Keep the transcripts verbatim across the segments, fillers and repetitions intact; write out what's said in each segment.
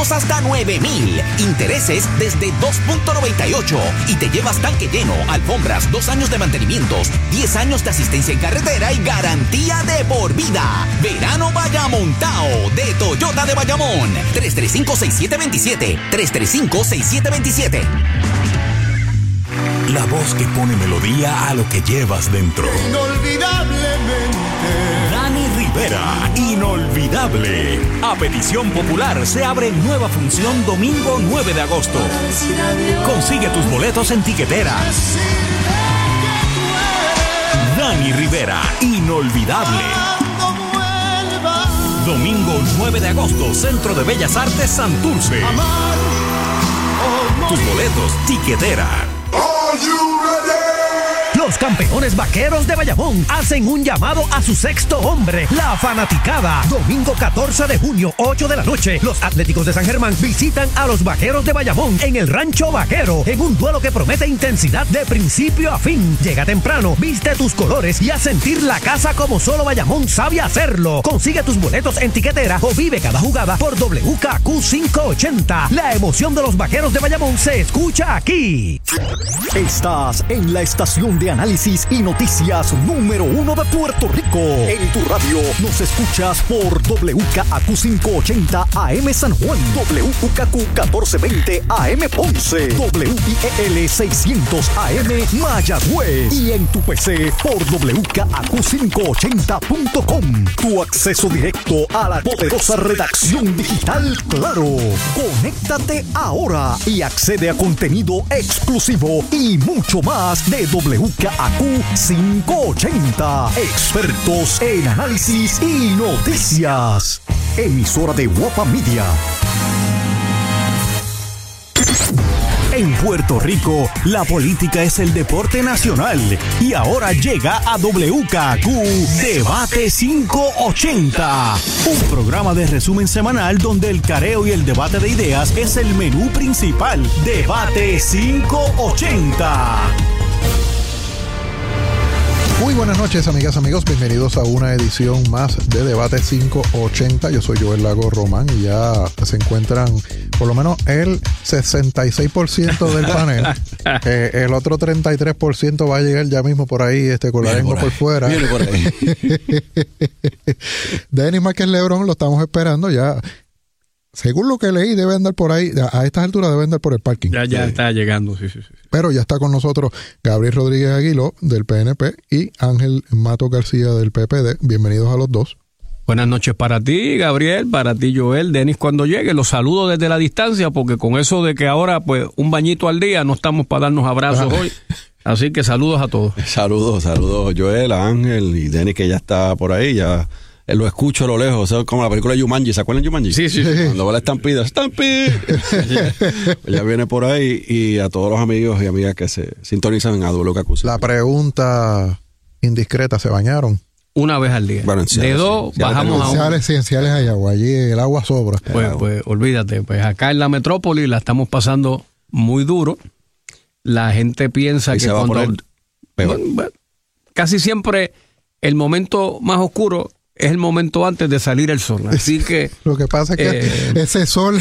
bonos hasta nueve mil, intereses desde dos punto noventa y ocho y te llevas tanque lleno, alfombras, dos años de mantenimientos, diez años de asistencia en carretera y garantía de por vida. Verano Bayamontao de Toyota de Bayamón. tres tres cinco, seis siete dos siete. tres tres cinco, seis siete dos siete. La voz que pone melodía a lo que llevas dentro. Inolvidablemente. Dani Rivera, inolvidable. A petición popular se abre nueva función domingo nueve de agosto. Consigue tus boletos en Tiquetera. Dani Rivera, inolvidable. Domingo nueve de agosto, Centro de Bellas Artes Santurce. Tus boletos, Tiquetera. Los campeones vaqueros de Bayamón hacen un llamado a su sexto hombre, la fanaticada. Domingo catorce de junio, ocho de la noche, los Atléticos de San Germán visitan a los vaqueros de Bayamón en el Rancho Vaquero, en un duelo que promete intensidad de principio a fin. Llega temprano, viste tus colores y a sentir la casa como solo Bayamón sabe hacerlo. Consigue tus boletos en Tiquetera o vive cada jugada por W K Q quinientos ochenta. La emoción de los vaqueros de Bayamón se escucha aquí. Estás en la estación de análisis y noticias número uno de Puerto Rico. En tu radio nos escuchas por W K Q quinientos ochenta A M San Juan, W K Q catorce veinte A M Ponce, W I E L seiscientos A M Mayagüez y en tu P C por W K Q quinientos ochenta punto com. Tu acceso directo a la poderosa redacción digital Claro. Conéctate ahora y accede a contenido exclusivo y mucho más de W K Q quinientos ochenta. Expertos en análisis y noticias. Emisora de Guapa Media. En Puerto Rico, la política es el deporte nacional y ahora llega a W K Q Debate quinientos ochenta, un programa de resumen semanal donde el careo y el debate de ideas es el menú principal. Debate quinientos ochenta. Muy buenas noches, amigas, amigos. Bienvenidos a una edición más de Debate quinientos ochenta. Yo soy Joel Lago Román y ya se encuentran por lo menos el sesenta y seis por ciento del panel. eh, el otro treinta y tres por ciento va a llegar ya mismo por ahí, este, con la lengua por, por fuera. Viene por ahí. Denis Márquez Lebrón lo estamos esperando ya. Según lo que leí, debe andar por ahí, a estas alturas debe andar por el parking. Ya, ya sí. está llegando, sí, sí, sí. Pero ya está con nosotros Gabriel Rodríguez Aguiló, del P N P, y Ángel Mato García, del P P D. Bienvenidos a los dos. Buenas noches para ti, Gabriel, para ti, Joel, Denis, cuando llegue. Los saludo desde la distancia, porque con eso de que ahora, pues, un bañito al día, no estamos para darnos abrazos hoy. Así que saludos a todos. Saludos, saludos, Joel, a Ángel y Denis, que ya está por ahí, ya... Lo escucho a lo lejos, o sea, como la película de Jumanji. ¿Se acuerdan de Jumanji? Sí, sí, sí. Cuando va la estampida, ¡estampida! ya, ya viene por ahí. Y a todos los amigos y amigas que se sintonizan en A W K Q. La pregunta indiscreta, ¿se bañaron? Una vez al día. Bueno, en de dos, sí, bajamos a uno. Cienciales hay agua, allí el agua sobra. Pues, pues olvídate, pues acá en la metrópoli la estamos pasando muy duro. La gente piensa y que se va cuando... a poner peor. Bueno, bueno, casi siempre el momento más oscuro es el momento antes de salir el sol. Así que... Lo que pasa es que eh, ese sol...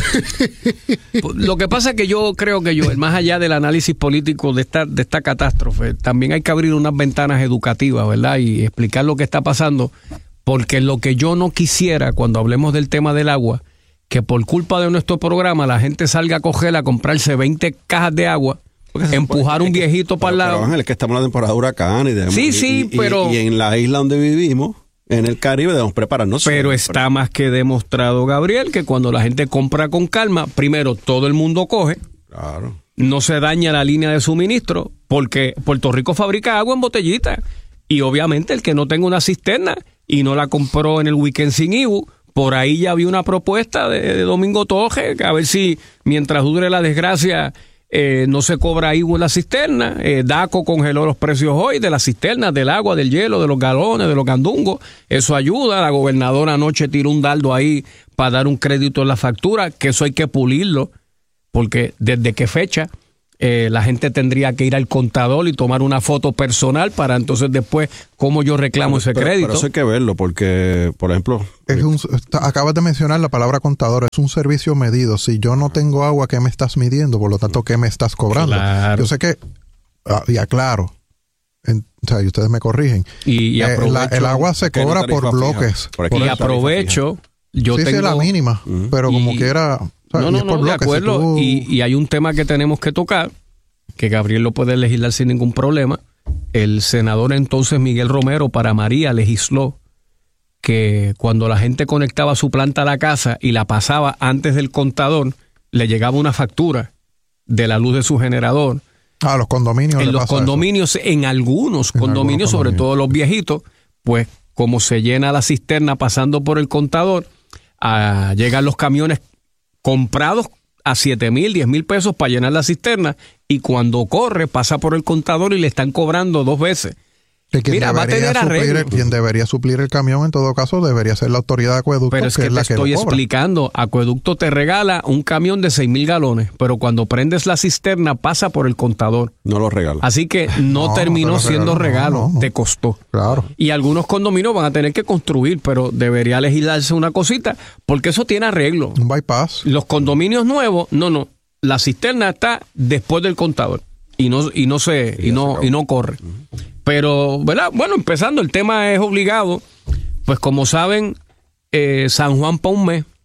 Lo que pasa es que yo creo que yo, más allá del análisis político de esta, de esta catástrofe, también hay que abrir unas ventanas educativas, ¿verdad? Y explicar lo que está pasando, porque lo que yo no quisiera cuando hablemos del tema del agua, que por culpa de nuestro programa la gente salga a coger a comprarse veinte cajas de agua, empujar un viejito para el lado. Pero Ángel, es que estamos en la temporada de huracán y de... Sí, y, sí, y, pero... Y, y en la isla donde vivimos... En el Caribe debemos prepararnos. Pero está más que demostrado, Gabriel, que cuando la gente compra con calma, primero todo el mundo coge. Claro. No se daña la línea de suministro, porque Puerto Rico fabrica agua en botellita. Y obviamente el que no tenga una cisterna y no la compró en el weekend sin I B U, por ahí ya había una propuesta de, de Domingo Toje, a ver si mientras dure la desgracia... Eh, no se cobra I B U en la cisterna. eh, DACO congeló los precios hoy de las cisternas, del agua, del hielo, de los galones, de los gandungos. Eso ayuda. La gobernadora anoche tiró un dardo ahí para dar un crédito en la factura, que eso hay que pulirlo, porque desde qué fecha Eh, la gente tendría que ir al contador y tomar una foto personal para entonces después cómo yo reclamo ese pero, crédito. Pero eso hay que verlo porque, por ejemplo... Es un, acabas de mencionar la palabra contador, es un servicio medido. Si yo no tengo agua, ¿qué me estás midiendo? Por lo tanto, ¿qué me estás cobrando? Claro. Yo sé que, y aclaro, en, o sea, y ustedes me corrigen, y, y eh, la, el agua se cobra por bloques. Por por y aprovecho, yo sí, tengo... sí, la mínima, uh-huh. pero como y, quiera... O sea, no, no, no, de acuerdo. Si tú... y, y hay un tema que tenemos que tocar, que Gabriel lo puede legislar sin ningún problema. El senador entonces Miguel Romero para María legisló que cuando la gente conectaba su planta a la casa y la pasaba antes del contador, le llegaba una factura de la luz de su generador. Ah, los condominios. En los condominios, eso. en algunos en condominios, sobre condominios. todo los viejitos, pues como se llena la cisterna pasando por el contador, ah, llegan los camiones comprados a siete mil, diez mil pesos para llenar la cisterna, y cuando corre pasa por el contador y le están cobrando dos veces. Mira, va a tener arreglo. El, quien debería suplir el camión en todo caso debería ser la autoridad de acueducto. Pero es que, que es te la que estoy explicando, Acueducto te regala un camión de seis mil galones, pero cuando prendes la cisterna pasa por el contador. No lo regala. Así que no, no terminó no siendo regalo, no, no, te costó. Claro. Y algunos condominios van a tener que construir, pero debería legislarse una cosita, porque eso tiene arreglo. Un bypass. Los condominios nuevos, no, no. La cisterna está después del contador y no y no se y, y no y no corre. Uh-huh. Pero, ¿verdad? Bueno, empezando, el tema es obligado. Pues como saben, eh, San Juan para un mes,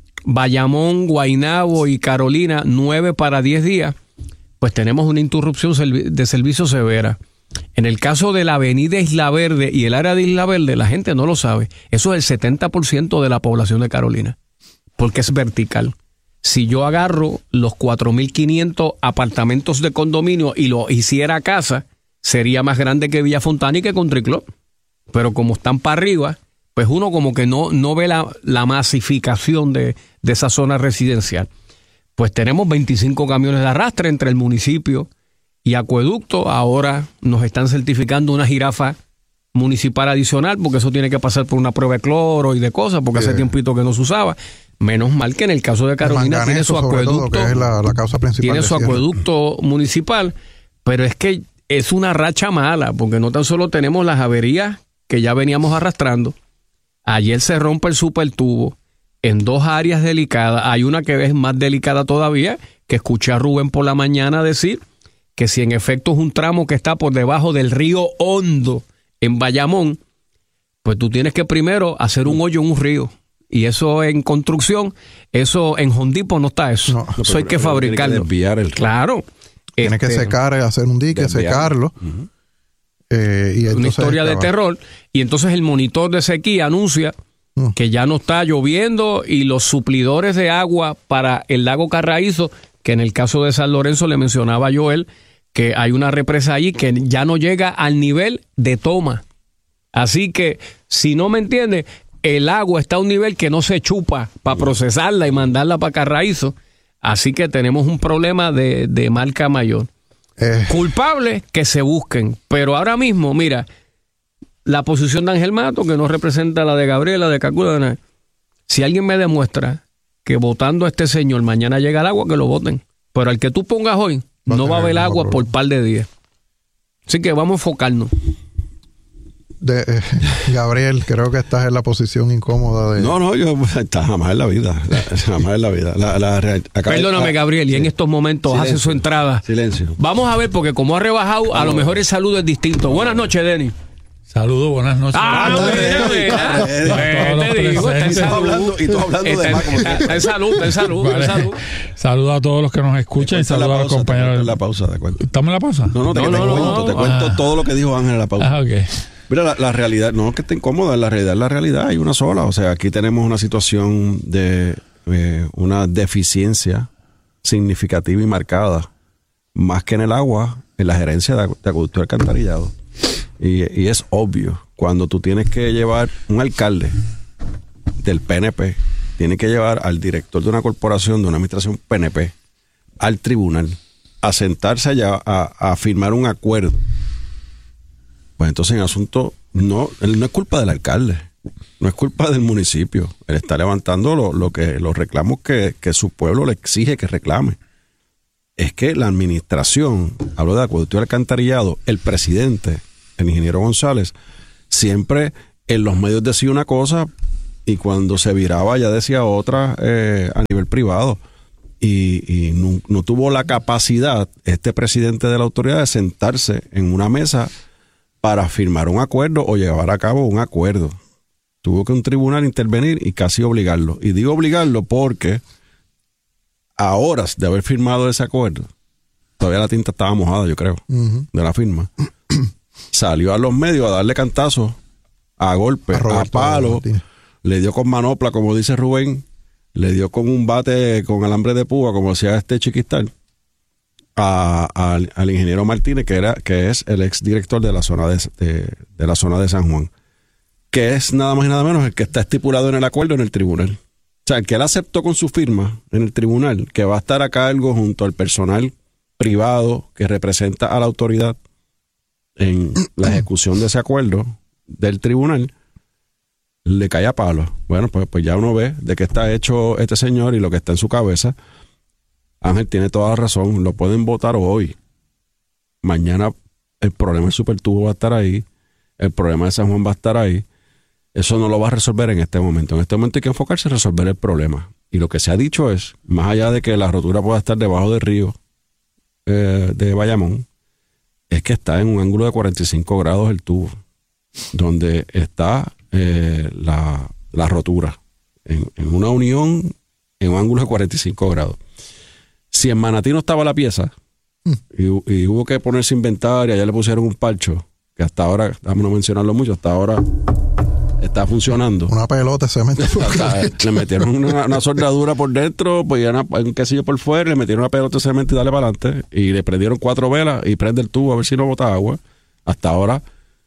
Bayamón, Guaynabo y Carolina, nueve para diez días, pues tenemos una interrupción de servicio severa. En el caso de la avenida Isla Verde y el área de Isla Verde, la gente no lo sabe. Eso es el setenta por ciento de la población de Carolina, porque es vertical. Si yo agarro los cuatro mil quinientos apartamentos de condominio y lo hiciera casa, sería más grande que Villa Fontana y que Country Club. Pero como están para arriba, pues uno como que no, no ve la, la masificación de, de esa zona residencial. Pues tenemos veinticinco camiones de arrastre entre el municipio y Acueducto. Ahora nos están certificando una jirafa municipal adicional, porque eso tiene que pasar por una prueba de cloro y de cosas, porque sí. hace tiempito que no se usaba. Menos mal que en el caso de Carolina tiene su acueducto, todo, que es la, la causa principal tiene su cierre. acueducto municipal, pero es que es una racha mala, porque no tan solo tenemos las averías que ya veníamos arrastrando. Ayer se rompe el supertubo en dos áreas delicadas. Hay una que es más delicada todavía, que escuché a Rubén por la mañana decir que si en efecto es un tramo que está por debajo del río Hondo en Bayamón, pues tú tienes que primero hacer un hoyo en un río. Y eso en construcción, eso en Home Depot no está eso. No, eso hay que fabricarlo. Tiene que desviar el claro. Tiene este, que secar, hacer un dique, desviar. secarlo. Uh-huh. eh, y una historia de terror. Y entonces el monitor de sequía anuncia uh. que ya no está lloviendo y los suplidores de agua para el lago Carraízo, que en el caso de San Lorenzo le mencionaba a Joel, que hay una represa allí que ya no llega al nivel de toma. Así que, si no me entiende, el agua está a un nivel que no se chupa para procesarla y mandarla para Carraízo. Así que tenemos un problema de, de marca mayor. Eh. Culpables que se busquen. Pero ahora mismo, mira, la posición de Ángel Mato, que no representa la de Gabriela, de Cacula, si alguien me demuestra que votando a este señor mañana llega el agua, que lo voten. Pero al que tú pongas hoy, va no va a haber agua por par de días. Así que vamos a enfocarnos. De, eh, Gabriel, creo que estás en la posición incómoda de... No, no, yo está, jamás en la vida. La, jamás en la vida. La, la, acá, Perdóname, ah, Gabriel, y sí. en estos momentos silencio, hace su entrada. Silencio. Vamos a ver, porque como ha rebajado, a lo mejor el saludo es distinto. Buenas noches, Denis. Saludos, buenas noches. Ah, no, te digo, está en salud. Y tú hablando de más. Está en salud, está en salud, está en salud. Saludos a todos los que nos escuchan y saludos a los compañeros. En la pausa, te cuento. ¿Estamos en la pausa? No, no, te, no, te, no, te cuento, no. te cuento ah. todo lo que dijo Ángel en la pausa. Ah, ok. Mira, la, la realidad, no es que esté incómoda, la realidad es la realidad, hay una sola. O sea, aquí tenemos una situación de eh, una deficiencia significativa y marcada, más que en el agua, en la gerencia de, de acueducto y alcantarillado. Y, y es obvio, cuando tú tienes que llevar un alcalde del P N P, tiene que llevar al director de una corporación, de una administración P N P, al tribunal, a sentarse allá a, a firmar un acuerdo. Pues entonces en el asunto, no, no es culpa del alcalde, no es culpa del municipio. Él está levantando lo, lo que, los reclamos que, que su pueblo le exige que reclame. es que la administración, hablo de acueducto y alcantarillado, el presidente, el ingeniero González, siempre en los medios decía una cosa y cuando se viraba ya decía otra eh, a nivel privado. Y, y no, no tuvo la capacidad este presidente de la autoridad de sentarse en una mesa para firmar un acuerdo o llevar a cabo un acuerdo. Tuvo que un tribunal intervenir y casi obligarlo. Y digo obligarlo porque a horas de haber firmado ese acuerdo, todavía la tinta estaba mojada, yo creo, uh-huh. de la firma, salió a los medios a darle cantazos, a golpes, a, a palos, le dio con manopla, como dice Rubén, le dio con un bate con alambre de púa, como decía este Chiquistal, a, a, al ingeniero Martínez, que era que es el exdirector de la zona de, de, de la zona de San Juan, que es nada más y nada menos el que está estipulado en el acuerdo en el tribunal. O sea, el que él aceptó con su firma en el tribunal, que va a estar a cargo junto al personal privado que representa a la autoridad en la ejecución de ese acuerdo del tribunal, le cae a palo. Bueno, pues, pues ya uno ve de qué está hecho este señor y lo que está en su cabeza. Ángel tiene toda la razón, lo pueden votar hoy. Mañana el problema del Supertubo va a estar ahí, el problema de San Juan va a estar ahí. Eso no lo va a resolver en este momento. En este momento hay que enfocarse en resolver el problema. Y lo que se ha dicho es, más allá de que la rotura pueda estar debajo del río eh, de Bayamón, es que está en un ángulo de cuarenta y cinco grados el tubo, donde está eh, la, la rotura, en, en una unión en un ángulo de cuarenta y cinco grados. Si en Manatí no estaba la pieza mm. y, y hubo que ponerse inventaria, ya le pusieron un parcho, que hasta ahora, vamos a no mencionarlo mucho, hasta ahora está funcionando. Una pelota de cemento. Le metieron una, una soldadura por dentro, pues ya un quesillo por fuera, le metieron una pelota de cemento y dale para adelante. Y le prendieron cuatro velas y prende el tubo a ver si no bota agua. Hasta ahora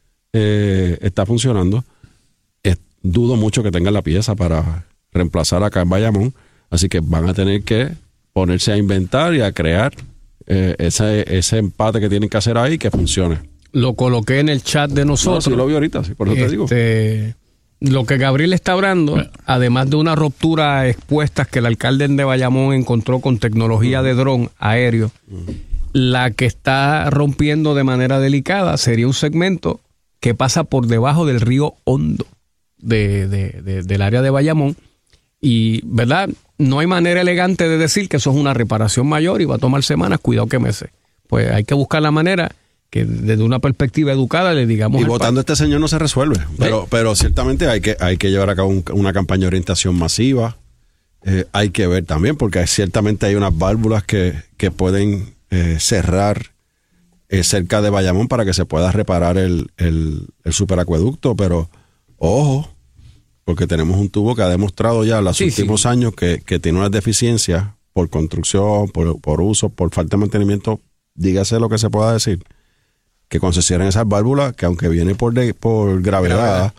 eh, está funcionando. Es, dudo mucho que tengan la pieza para reemplazar acá en Bayamón. Así que van a tener que ponerse a inventar y a crear eh, ese, ese empate que tienen que hacer ahí que funcione. Lo coloqué en el chat de nosotros. No, sí lo vi ahorita, sí, por eso este, te digo. Lo que Gabriel está hablando, bueno, además de una ruptura expuesta que el alcalde de Bayamón encontró con tecnología uh-huh. de dron aéreo, uh-huh. la que está rompiendo de manera delicada sería un segmento que pasa por debajo del río Hondo de, de, de, del área de Bayamón. Y, ¿verdad? No hay manera elegante de decir que eso es una reparación mayor y va a tomar semanas, cuidado que meses. Pues hay que buscar la manera que desde una perspectiva educada le digamos... Y votando a este señor no se resuelve, pero, ¿Eh? pero ciertamente hay que, hay que llevar a cabo un, una campaña de orientación masiva. Eh, hay que ver también, porque hay, ciertamente hay unas válvulas que, que pueden eh, cerrar eh, cerca de Bayamón para que se pueda reparar el, el, el superacueducto, pero ojo, porque tenemos un tubo que ha demostrado ya en los sí, últimos sí. años que, que tiene unas deficiencias por construcción, por, por uso, por falta de mantenimiento, dígase lo que se pueda decir, que cuando se cierran esas válvulas, que aunque viene por, de, por gravedad, gravedad,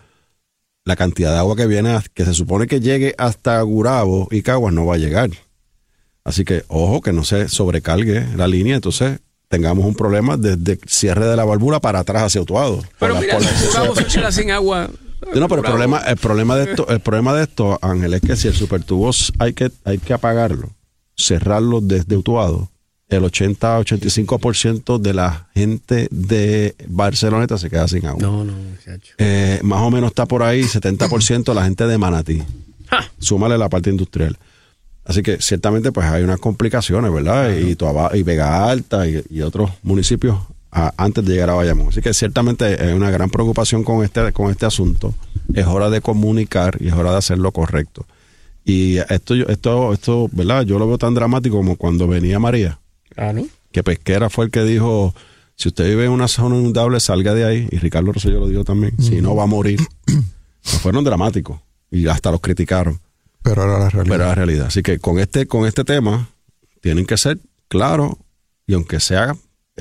la cantidad de agua que viene, que se supone que llegue hasta Gurabo y Caguas, no va a llegar. Así que, ojo, que no se sobrecargue la línea, entonces tengamos un problema desde el cierre de la válvula para atrás hacia Utuado. Pero mira, si Gurabo se queda sin agua... No, pero el problema, el problema de esto, el problema de esto, Ángel, es que si el supertubo hay que, hay que apagarlo, cerrarlo desde Utuado, el ochenta a ochenta y cinco por ciento de la gente de Barceloneta se queda sin agua. No, no, muchacho. Eh, más o menos está por ahí setenta por ciento de la gente de Manatí. ¡Ja! Súmale la parte industrial. Así que ciertamente pues hay unas complicaciones, ¿verdad? Uh-huh. Y, Toaba, y Vega Alta y, y otros municipios a, antes de llegar a Bayamón. Así que ciertamente hay una gran preocupación con este, con este asunto. Es hora de comunicar y es hora de hacer lo correcto. Y esto, esto, esto, ¿verdad? Yo lo veo tan dramático como cuando venía María. Claro. Que Pesquera fue el que dijo, si usted vive en una zona inundable, salga de ahí. Y Ricardo Rosselló lo dijo también, uh-huh. si no va a morir. Pues fueron dramáticos y hasta los criticaron. Pero era la realidad. Pero era la realidad. Así que con este, con este tema tienen que ser claros y aunque sea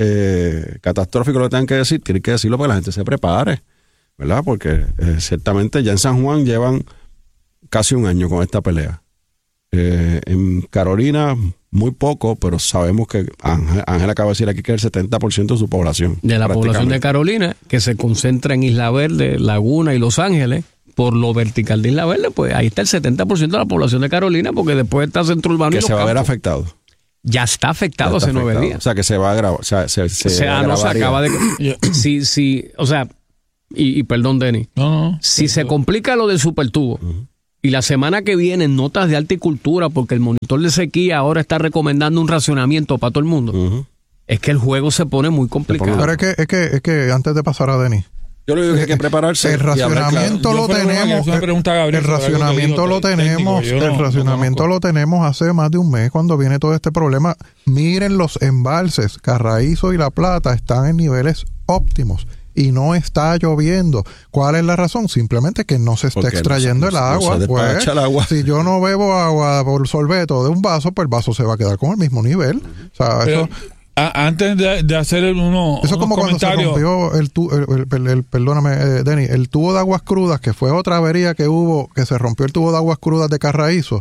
eh, catastrófico lo que tengan que decir, tienen que decirlo para que la gente se prepare, ¿verdad? Porque eh, ciertamente ya en San Juan llevan casi un año con esta pelea. Eh, en Carolina muy poco, pero sabemos que Ángel, Ángel acaba de decir aquí que el setenta por ciento de su población. De la población de Carolina, que se concentra en Isla Verde, Laguna y Los Ángeles, por lo vertical de Isla Verde, pues ahí está el setenta por ciento de la población de Carolina, porque después está Centro Urbano que y los se va campos. a ver afectado. ya está afectado Ya está hace nueve afectado. días. O sea, que se va a grabar. O sea, se, se O sea, no se agravaría. acaba de... sí, sí, o sea, y, y perdón, Denny, No, no. si se complica lo del supertubo uh-huh. y la semana que viene en notas de horticultura, porque el monitor de sequía ahora está recomendando un racionamiento para todo el mundo, uh-huh. es que el juego se pone muy complicado. Pero es que, es que, es que antes de pasar a Denny, yo le digo que hay que prepararse. El racionamiento lo tenemos. El racionamiento lo tenemos. El racionamiento lo tenemos hace más de un mes cuando viene todo este problema. Miren los embalses, Carraízo y La Plata están en niveles óptimos y no está lloviendo. ¿Cuál es la razón? Simplemente que no se está Porque extrayendo no se, el agua. No se pues, el agua. Si yo no bebo agua por sorbeto de un vaso, pues el vaso se va a quedar con el mismo nivel. O sea, Pero, eso. A, antes de, de hacer el, uno, Eso es como cuando se rompió el, tu, el, el, el perdóname, eh, Denny, el tubo de aguas crudas, que fue otra avería que hubo, que se rompió el tubo de aguas crudas de Carraízo.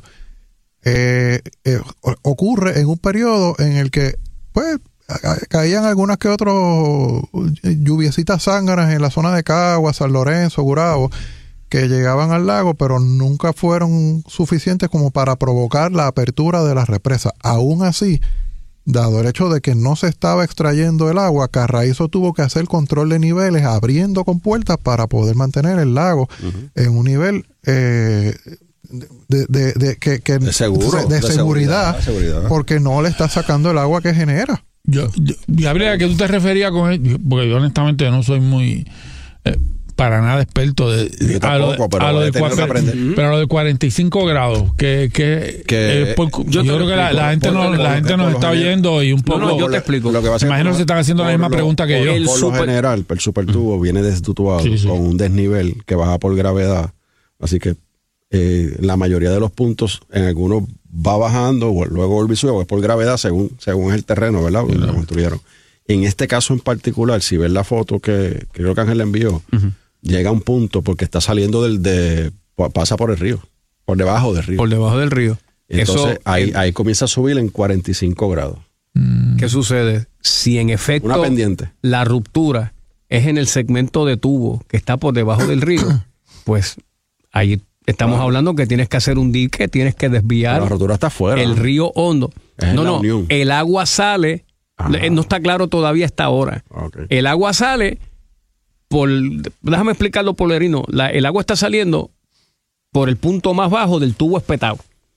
Eh, eh, ocurre en un periodo en el que, pues, caían algunas que otras lluviecitas zánganas en la zona de Cagua, San Lorenzo, Gurabo, que llegaban al lago, pero nunca fueron suficientes como para provocar la apertura de la represa. Aún así, dado el hecho de que no se estaba extrayendo el agua, Carraízo tuvo que hacer control de niveles abriendo compuertas para poder mantener el lago uh-huh. en un nivel eh, de, de, de, que, que, de, seguro, de, de, de seguridad, seguridad, porque no le está sacando el agua que genera. Yo, yo Gabriel, ¿a qué tú te referías con él? Porque yo honestamente no soy muy... Eh, para nada experto de, yo tampoco, a lo, pero, a lo de cuarenta, pero a lo de cuarenta y cinco grados que, que, que eh, por, yo, yo creo que la, la gente no, la gente nos está oyendo y un poco no, no, yo te explico lo que va a imagino que se están haciendo la misma lo, pregunta que por, yo el por super, lo general el supertubo viene desdutuado sí, sí. con un desnivel que baja por gravedad, así que eh, la mayoría de los puntos en algunos va bajando o luego volve y sube o es por gravedad según según el terreno, ¿verdad? Donde lo construyeron. En este caso en particular, si ves la foto que, que creo que Ángel le envió, uh-huh. llega a un punto porque está saliendo del de pasa por el río, por debajo del río. Por debajo del río. Entonces Eso, ahí, eh, ahí comienza a subir en cuarenta y cinco grados. ¿Qué sucede? Si en efecto una pendiente. La ruptura es en el segmento de tubo que está por debajo del río, pues ahí estamos ah. hablando que tienes que hacer un dique, tienes que desviar. La rotura está afuera. El río hondo. Es no, no, unión. El agua sale, Ajá. no está claro todavía hasta ahora. Okay. El agua sale por, déjame explicarlo, Polerino, la, el agua está saliendo por el punto más bajo del tubo espetado.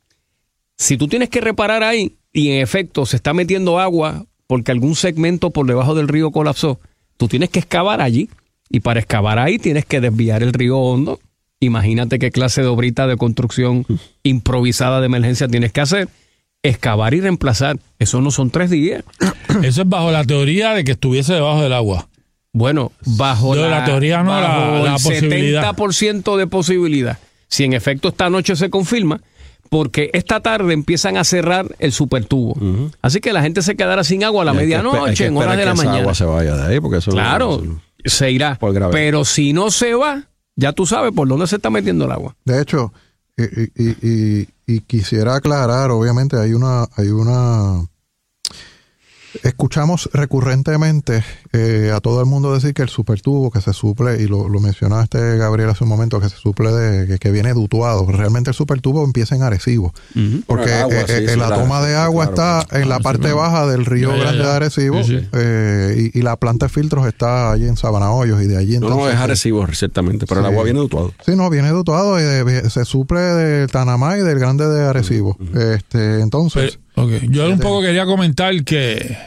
Si tú tienes que reparar ahí y en efecto se está metiendo agua porque algún segmento por debajo del río colapsó, tú tienes que excavar allí y para excavar ahí tienes que desviar el río hondo. Imagínate qué clase de obrita de construcción improvisada de emergencia tienes que hacer. Excavar y reemplazar. Eso no son tres días. Eso es bajo la teoría de que estuviese debajo del agua. Bueno, bajo Yo, la, la teoría no, bajo la, la el posibilidad. setenta por ciento de posibilidad. Si en efecto esta noche se confirma, porque esta tarde empiezan a cerrar el supertubo. Uh-huh. Así que la gente se quedará sin agua a la medianoche, en horas de la que mañana. Esa agua se vaya de ahí porque eso claro, no, se irá. Pero si no se va, ya tú sabes por dónde se está metiendo el agua. De hecho, y, y, y, y quisiera aclarar, obviamente hay una, hay una escuchamos recurrentemente eh, a todo el mundo decir que el supertubo que se suple, y lo, lo mencionaste Gabriel hace un momento, que se suple de que, que viene dutuado. Realmente el supertubo empieza en Arecibo, uh-huh. porque agua, eh, sí, eh, sí, la toma de agua claro, está en la parte no. baja del río ya, Grande ya, ya. de Arecibo, sí, sí. Eh, y, y la planta de filtros está allí en Sabana Hoyos y de allí entonces, no, no es Arecibo ciertamente, pero sí. el agua viene dutuado. Sí, no, viene dutuado y de, se suple del Tanamá y del Grande de Arecibo. Uh-huh. Este, entonces... Pero, Okay. Yo un poco quería comentar que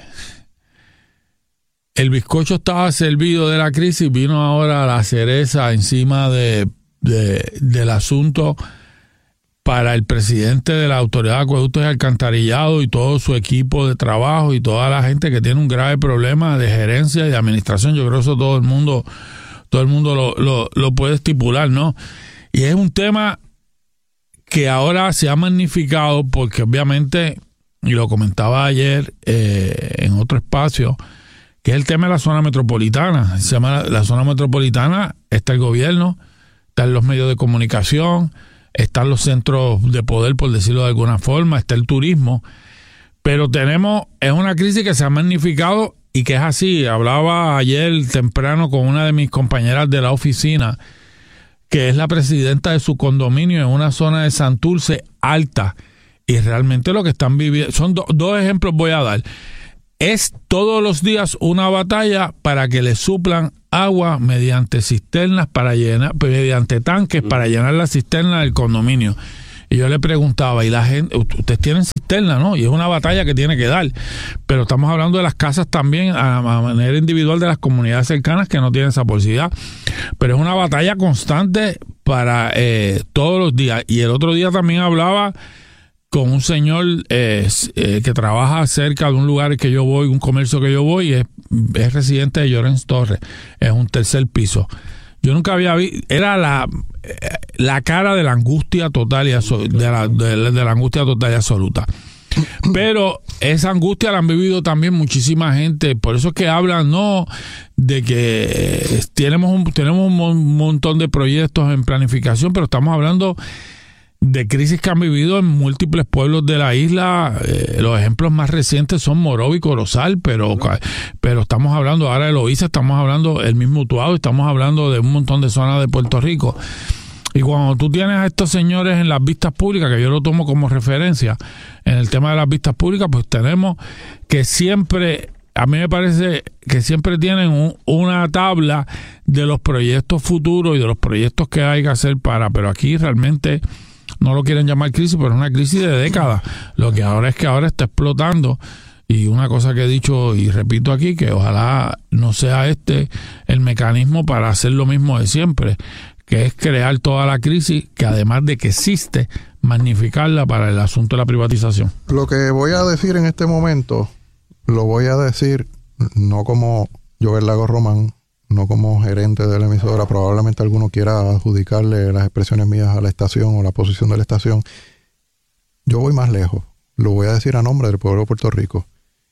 el bizcocho estaba servido de la crisis, vino ahora la cereza encima de, de del asunto para el presidente de la Autoridad de Acueductos y Alcantarillado y todo su equipo de trabajo y toda la gente que tiene un grave problema de gerencia y de administración. Yo creo que eso todo el mundo, todo el mundo lo, lo, lo puede estipular, ¿no? Y es un tema que ahora se ha magnificado porque obviamente, y lo comentaba ayer eh, en otro espacio, que es el tema de la zona metropolitana. Se llama la, la zona metropolitana, está el gobierno, están los medios de comunicación, están los centros de poder, por decirlo de alguna forma, está el turismo, pero tenemos, es una crisis que se ha magnificado y que es así. Hablaba ayer temprano con una de mis compañeras de la oficina, que es la presidenta de su condominio en una zona de Santurce alta, Y realmente lo que están viviendo, son do, dos ejemplos voy a dar. Es todos los días una batalla para que le suplan agua mediante cisternas para llenar, mediante tanques para llenar la cisterna del condominio. Y yo le preguntaba, y la gente, ustedes tienen cisterna, ¿no? Y es una batalla que tiene que dar. Pero estamos hablando de las casas también a, a manera individual de las comunidades cercanas que no tienen esa posibilidad. Pero es una batalla constante para eh, todos los días. Y el otro día también hablaba con un señor eh, eh, que trabaja cerca de un lugar que yo voy, un comercio que yo voy, y es, es residente de Llorens Torres, es un tercer piso. Yo nunca había visto, era la, la cara de la angustia total y de la, de, de la angustia total y absoluta. Pero esa angustia la han vivido también muchísima gente, por eso es que hablan, no, de que tenemos un, tenemos un montón de proyectos en planificación, pero estamos hablando de crisis que han vivido en múltiples pueblos de la isla. Eh, los ejemplos más recientes son Morovi y Corozal, pero, pero estamos hablando ahora de Loíza, estamos hablando del mismo Utuado, estamos hablando de un montón de zonas de Puerto Rico. Y cuando tú tienes a estos señores en las vistas públicas, que yo lo tomo como referencia en el tema de las vistas públicas, pues tenemos que siempre, a mí me parece que siempre tienen un, una tabla de los proyectos futuros y de los proyectos que hay que hacer para, pero aquí realmente no lo quieren llamar crisis, pero es una crisis de décadas. Lo que ahora es que ahora está explotando. Y una cosa que he dicho y repito aquí, que ojalá no sea este el mecanismo para hacer lo mismo de siempre, que es crear toda la crisis, que además de que existe, magnificarla para el asunto de la privatización. Lo que voy a decir en este momento, lo voy a decir no como Joel Lago Román, no como gerente de la emisora. Probablemente alguno quiera adjudicarle las expresiones mías a la estación o la posición de la estación. Yo voy más lejos. Lo voy a decir a nombre del pueblo de Puerto Rico.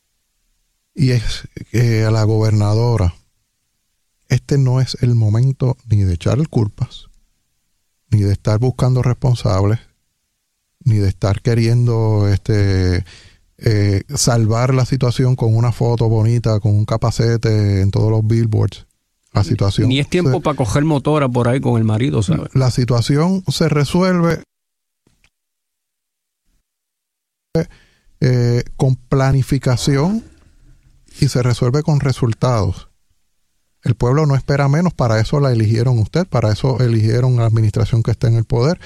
Y es que a la gobernadora, este no es el momento ni de echarle culpas, ni de estar buscando responsables, ni de estar queriendo este eh, salvar la situación con una foto bonita, con un capacete en todos los billboards. La situación ni es tiempo se, para coger motora por ahí con el marido, ¿sabes? La situación se resuelve eh, con planificación y se resuelve con resultados. El pueblo no espera menos, para eso la eligieron usted, para eso eligieron la administración que está en el poder.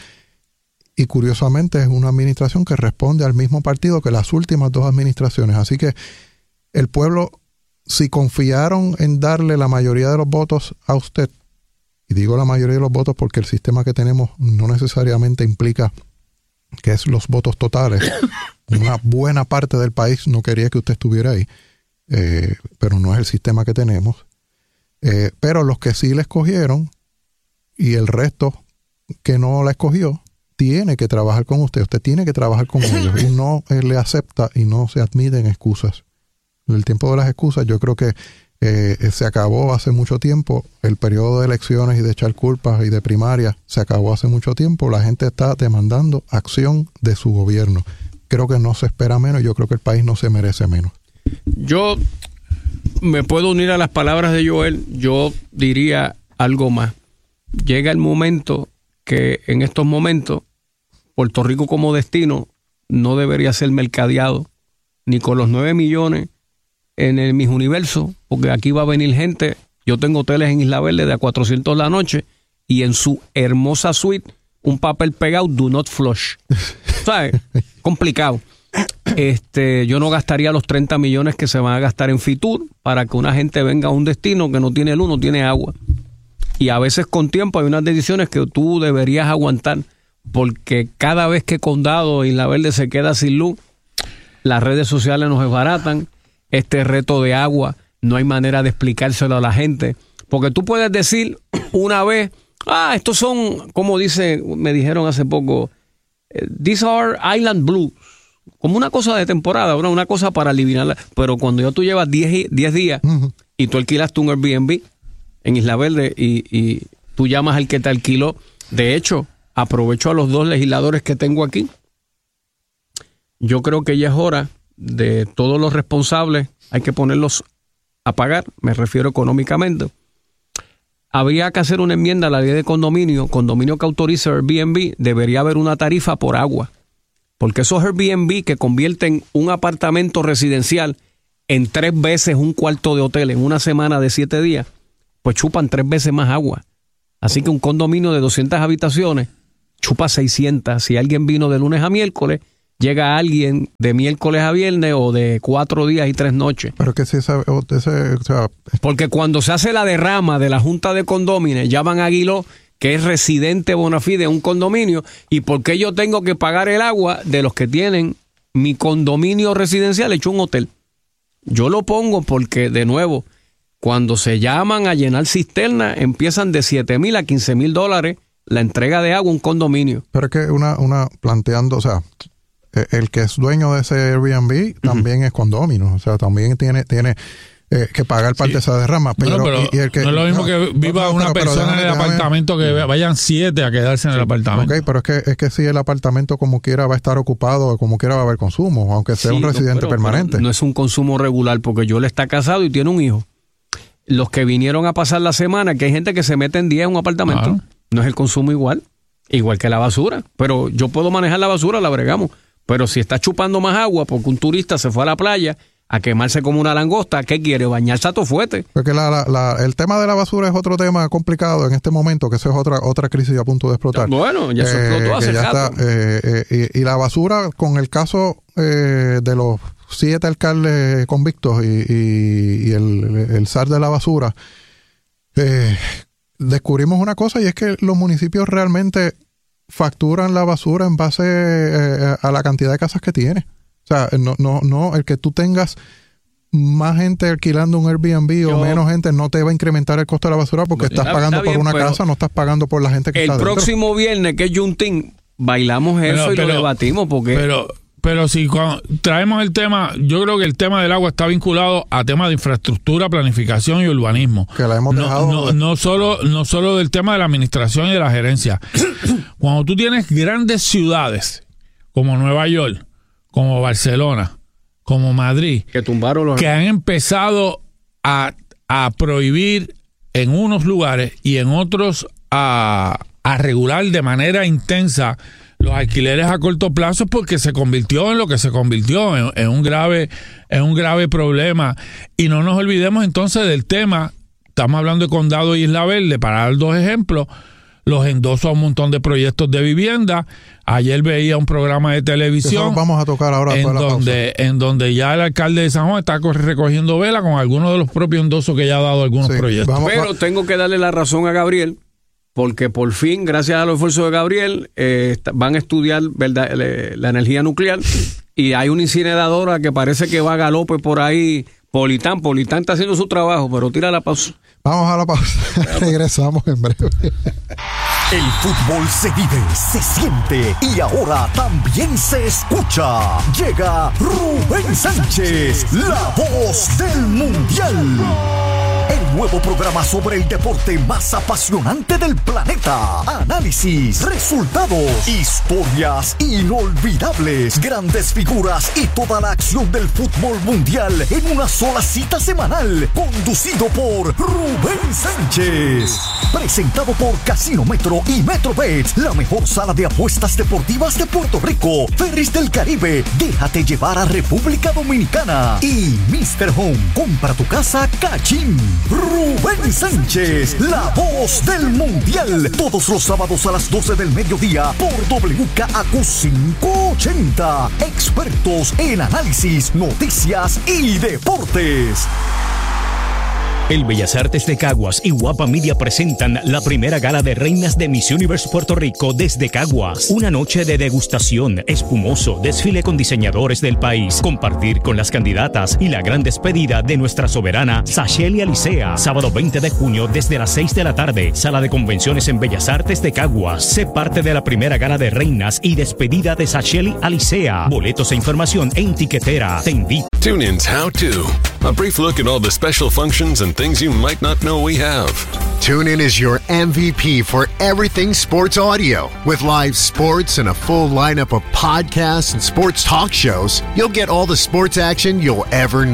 Y curiosamente es una administración que responde al mismo partido que las últimas dos administraciones. Así que el pueblo, si confiaron en darle la mayoría de los votos a usted, y digo la mayoría de los votos porque el sistema que tenemos no necesariamente implica que es los votos totales. Una buena parte del país no quería que usted estuviera ahí, eh, pero no es el sistema que tenemos. Eh, pero los que sí le escogieron y el resto que no la escogió, tiene que trabajar con usted. Usted tiene que trabajar con ellos y no eh, le acepta y no se admiten excusas. El tiempo de las excusas yo creo que eh, se acabó hace mucho tiempo. El periodo de elecciones y de echar culpas y de primarias se acabó hace mucho tiempo. La gente está demandando acción de su gobierno. Creo que no se espera menos. Yo creo que el país no se merece menos. Yo me puedo unir a las palabras de Joel. Yo diría algo más. Llega el momento que en estos momentos Puerto Rico como destino no debería ser mercadeado ni con los nueve millones en el Miss Universo, porque aquí va a venir gente. Yo tengo hoteles en Isla Verde de a cuatrocientos la noche y en su hermosa suite un papel pegado, do not flush. ¿Sabes? Complicado. Este, yo no gastaría los treinta millones que se van a gastar en Fitur para que una gente venga a un destino que no tiene luz, no tiene agua. Y a veces con tiempo hay unas decisiones que tú deberías aguantar, porque cada vez que Condado y Isla Verde se queda sin luz, las redes sociales nos desbaratan. Este reto de agua no hay manera de explicárselo a la gente, porque tú puedes decir una vez, ah, estos son, como dice, me dijeron hace poco, these are island blues, como una cosa de temporada, una, una cosa para aliviarla. Pero cuando ya tú llevas diez días uh-huh. y tú alquilaste un Airbnb en Isla Verde y, y tú llamas al que te alquiló, de hecho, aprovecho a los dos legisladores que tengo aquí. Yo creo que ya es hora de todos los responsables, hay que ponerlos a pagar, me refiero económicamente. Habría que hacer una enmienda a la ley de condominio, condominio que autoriza Airbnb, debería haber una tarifa por agua. porque esos Airbnb que convierten un apartamento residencial en tres veces un cuarto de hotel en una semana de siete días, pues chupan tres veces más agua. Así que un condominio de doscientas habitaciones chupa seiscientas. Si alguien vino de lunes a miércoles, llega alguien de miércoles a viernes o de cuatro días y tres noches. Pero que si esa, ese, o sea, porque cuando se hace la derrama de la Junta de Condóminos, llaman a Aguiló, que es residente bona fide de un condominio, y porque yo tengo que pagar el agua de los que tienen mi condominio residencial hecho un hotel. Yo lo pongo porque, de nuevo, cuando se llaman a llenar cisterna, empiezan de siete mil a quince mil dólares la entrega de agua a un condominio. Pero es que una, una planteando, o sea, el que es dueño de ese Airbnb también uh-huh. es condominio, o sea, también tiene, tiene eh, que pagar parte sí. de esa derrama. Pero, no, pero y, y el que, no es lo mismo no, que viva no, una pero, persona pero déjame, en el déjame, apartamento que déjame. vayan siete a quedarse en el apartamento. Ok, pero es que, es que si el apartamento como quiera va a estar ocupado, como quiera va a haber consumo, aunque sea sí, un residente no, pero, permanente. Pero no es un consumo regular, porque Joel está casado y tiene un hijo. Los que vinieron a pasar la semana, que hay gente que se mete en día en un apartamento, claro. no es el consumo igual, igual que la basura. Pero yo puedo manejar la basura, la bregamos. Pero si está chupando más agua porque un turista se fue a la playa a quemarse como una langosta, ¿qué quiere? ¿Bañarse a tu fuete? Porque la, la, la, el tema de la basura es otro tema complicado en este momento, que eso es otra otra crisis a punto de explotar. Bueno, ya se eh, explotó hace ya rato. Está, eh, eh, y, y la basura, con el caso eh, de los siete alcaldes convictos y, y, y el, el zar de la basura, eh, descubrimos una cosa, y es que los municipios realmente facturan la basura en base eh, a la cantidad de casas que tiene. O sea, no, no, no, el que tú tengas más gente alquilando un Airbnb Yo, o menos gente no te va a incrementar el costo de la basura, porque estás está, pagando está bien, por una casa, no estás pagando por la gente que está dentro. El próximo viernes, que es Juntín, bailamos eso pero, y pero, lo debatimos, porque... Pero, pero si cuando traemos el tema, yo creo que el tema del agua está vinculado a temas de infraestructura, planificación y urbanismo. Que la hemos no, dejado... No, no, solo, no solo del tema de la administración y de la gerencia. Cuando tú tienes grandes ciudades como Nueva York, como Barcelona, como Madrid, que tumbaron los... que han empezado a, a prohibir en unos lugares y en otros a, a regular de manera intensa los alquileres a corto plazo, porque se convirtió en lo que se convirtió, en, en un grave, en un grave problema. Y no nos olvidemos entonces del tema, estamos hablando de Condado y Isla Verde, para dar dos ejemplos, los endosos a un montón de proyectos de vivienda. Ayer veía un programa de televisión. Eso vamos a tocar ahora en la donde, en donde ya el alcalde de San Juan está recogiendo vela con algunos de los propios endosos que ya ha dado algunos sí, proyectos. Pero tengo que darle la razón a Gabriel, porque por fin, gracias a los esfuerzos de Gabriel, eh, van a estudiar, ¿verdad?, la energía nuclear, y hay una incineradora que parece que va a galope por ahí. Politán, Politán está haciendo su trabajo, pero tira la pausa. Vamos a la pausa. Regresamos en breve. El fútbol se vive, se siente y ahora también se escucha. Llega Rubén Sánchez, la voz del Mundial. El nuevo programa sobre el deporte más apasionante del planeta. Análisis, resultados, historias inolvidables, grandes figuras y toda la acción del fútbol mundial en una sola cita semanal. Conducido por Rubén Sánchez. Presentado por Casino Metro y MetroBet, la mejor sala de apuestas deportivas de Puerto Rico. Ferris del Caribe, déjate llevar a República Dominicana. Y mister Home, compra tu casa Cachín. Rubén Sánchez, la voz del Mundial. Todos los sábados a las doce del mediodía por W K A Q quinientos ochenta. Expertos en análisis, noticias y deportes. El Bellas Artes de Caguas y Guapa Media presentan la primera gala de reinas de Miss Universe Puerto Rico desde Caguas. Una noche de degustación, espumoso, desfile con diseñadores del país, compartir con las candidatas y la gran despedida de nuestra soberana Sacheli Alicea. Sábado veinte de junio desde las seis de la tarde, Sala de Convenciones en Bellas Artes de Caguas. Sé parte de la primera gala de reinas y despedida de Sacheli Alicea. Boletos e información en Tiquetera. Te invito. TuneIn's How To. A brief look at all the special functions and things you might not know we have. TuneIn is your M V P for everything sports audio. With live sports and a full lineup of podcasts and sports talk shows, you'll get all the sports action you'll ever need.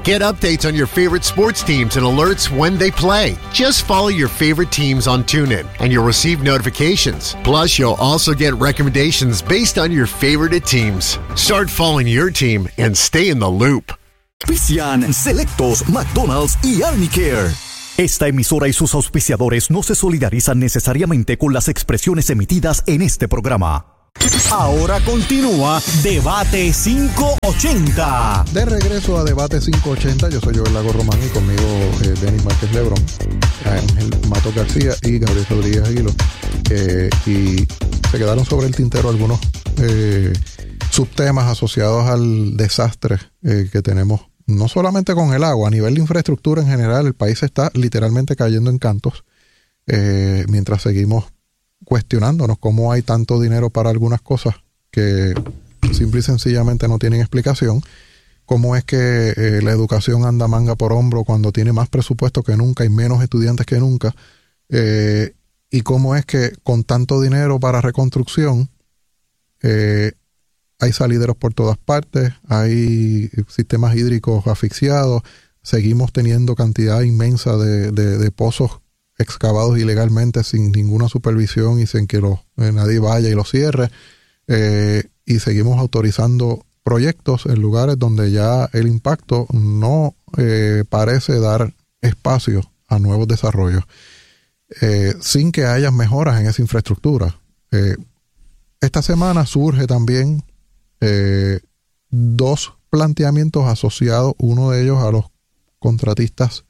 Get updates on your favorite sports teams and alerts when they play. Just follow your favorite teams on TuneIn, and you'll receive notifications. Plus, you'll also get recommendations based on your favorite teams. Start following your team and stay in the loop. Auspician Selectos, McDonald's y Arnicare. Esta emisora y sus auspiciadores no se solidarizan necesariamente con las expresiones emitidas en este programa. Ahora continúa Debate quinientos ochenta. De regreso a Debate quinientos ochenta, yo soy Joel Lago Román y conmigo eh, Denis Márquez Lebrón, Ángel Mato García y Gabriel Rodríguez Aguilo. Eh, y se quedaron sobre el tintero algunos eh, subtemas asociados al desastre eh, que tenemos, no solamente con el agua, a nivel de infraestructura en general. El país está literalmente cayendo en cantos eh, mientras seguimos cuestionándonos cómo hay tanto dinero para algunas cosas que simple y sencillamente no tienen explicación. Cómo es que eh, la educación anda manga por hombro cuando tiene más presupuesto que nunca y menos estudiantes que nunca. Eh, y cómo es que con tanto dinero para reconstrucción eh, hay salideros por todas partes, hay sistemas hídricos asfixiados, seguimos teniendo cantidad inmensa de, de, de pozos excavados ilegalmente sin ninguna supervisión y sin que los, eh, nadie vaya y los cierre, eh, y seguimos autorizando proyectos en lugares donde ya el impacto no eh, parece dar espacio a nuevos desarrollos, eh, sin que haya mejoras en esa infraestructura. Eh, esta semana surge también eh, dos planteamientos asociados, uno de ellos a los contratistas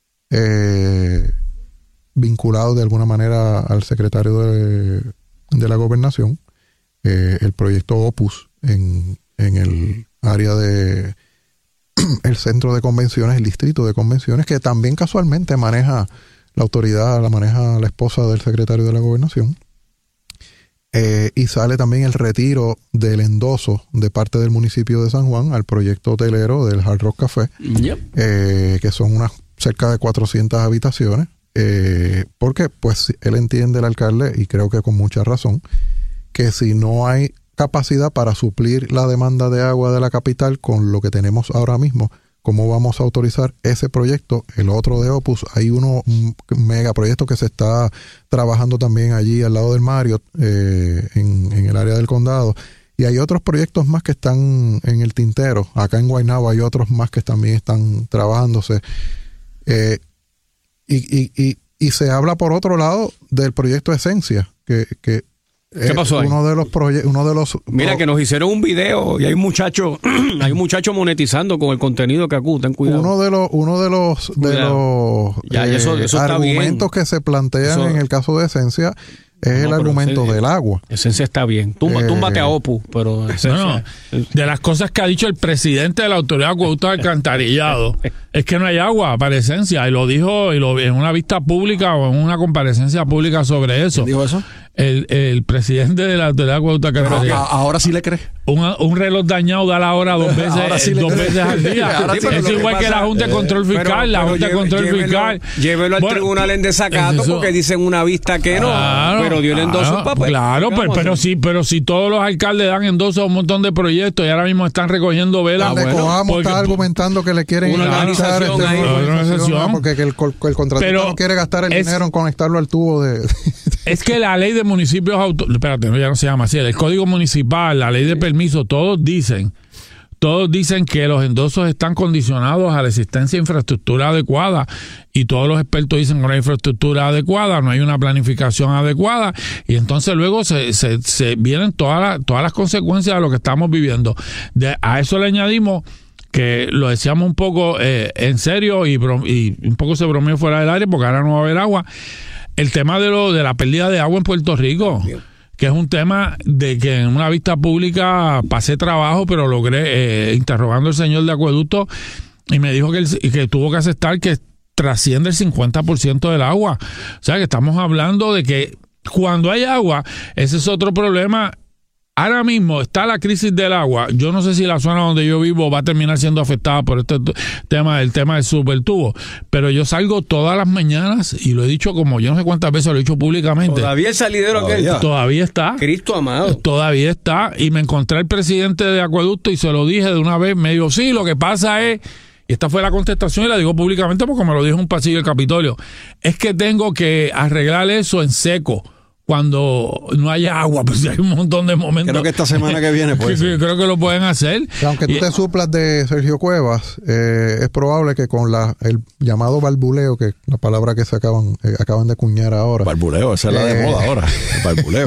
eh, vinculado de alguna manera al secretario de, de la gobernación, eh, el proyecto Opus en, en el área de el centro de convenciones, el distrito de convenciones, que también casualmente maneja la autoridad, la maneja la esposa del secretario de la gobernación, eh, y sale también el retiro del endoso de parte del municipio de San Juan al proyecto hotelero del Hard Rock Café, yep. eh, que son unas cerca de cuatrocientas habitaciones. Eh, porque pues él entiende, el alcalde, y creo que con mucha razón, que si no hay capacidad para suplir la demanda de agua de la capital con lo que tenemos ahora mismo, ¿cómo vamos a autorizar ese proyecto? El otro de Opus, hay uno un megaproyecto que se está trabajando también allí al lado del Marriott, eh, en, en el área del condado, y hay otros proyectos más que están en el tintero. Acá en Guaynabo hay otros más que también están trabajándose. Eh, Y, y, y, y se habla por otro lado del proyecto Esencia, que, que ¿Qué pasó ahí? uno de los proyectos, uno de los Mira pro- que nos hicieron un video y hay un muchacho, hay un muchacho monetizando con el contenido que acusa, ten cuidado. Uno de los, uno de los, de los ya, eh, eso, eso argumentos que se plantean eso, en el caso de Esencia es no, el argumento ese, del agua. Esencia está bien. Tumba, eh, túmbate a Opus, pero Esencia, no, no. De las cosas que ha dicho el presidente de la Autoridad de Acueductos Alcantarillado es que no hay agua para Esencia, y lo dijo y lo, en una vista pública o en una comparecencia pública sobre eso. ¿Quién dijo eso? El, el presidente de la Autoridad de Acueductos Alcantarillado. Ahora sí le crees. Un, un reloj dañado da la hora dos veces, sí dos veces al día. Ahora sí, es igual que, que la Junta de Control Fiscal. Pero, la Junta de Control llévelo, Fiscal. Llévelo al bueno, tribunal en desacato eso, porque dicen una vista que no. Claro, pero dio el endoso claro, un papel. Claro, pero, pero, si, pero si todos los alcaldes dan endoso a un montón de proyectos y ahora mismo están recogiendo velas. Ah, bueno, Cojamo está argumentando que le quieren una organización este, ahí. Una organización. Porque el, el contratista pero no quiere gastar el es, dinero en conectarlo al tubo de... Es que la ley de municipios auto, espérate, no, ya no se llama así, el código municipal, la ley de permiso, todos dicen, todos dicen que los endosos están condicionados a la existencia de infraestructura adecuada, y todos los expertos dicen que no hay infraestructura adecuada, no hay una planificación adecuada, y entonces luego se, se, se vienen todas las, todas las consecuencias de lo que estamos viviendo. De, a eso le añadimos que lo decíamos un poco eh, en serio y, brom- y un poco se bromeó fuera del área porque ahora no va a haber agua. El tema de lo de la pérdida de agua en Puerto Rico, que es un tema de que en una vista pública pasé trabajo, pero logré, eh, interrogando al señor de acueducto, y me dijo que, el, que tuvo que aceptar que trasciende el cincuenta por ciento del agua. O sea, que estamos hablando de que cuando hay agua, ese es otro problema. Ahora mismo está la crisis del agua. Yo no sé si la zona donde yo vivo va a terminar siendo afectada por este tema, el tema del supertubo, pero yo salgo todas las mañanas y lo he dicho como yo no sé cuántas veces lo he dicho públicamente. Todavía el salidero todavía, aquel. Todavía está. Cristo amado. Todavía está. Y me encontré al presidente de acueducto y se lo dije de una vez. Me dijo, sí, lo que pasa es y esta fue la contestación y la digo públicamente porque me lo dijo un pasillo del Capitolio, es que tengo que arreglar eso en seco cuando no haya agua, pues hay un montón de momentos. Creo que esta semana que viene pues creo, creo que lo pueden hacer. Y aunque tú y, te suplas de Sergio Cuevas, eh, es probable que con la el llamado barbuleo, que es la palabra que se acaban eh, acaban de acuñar ahora. Barbuleo, esa es la de eh, moda ahora, el barbuleo.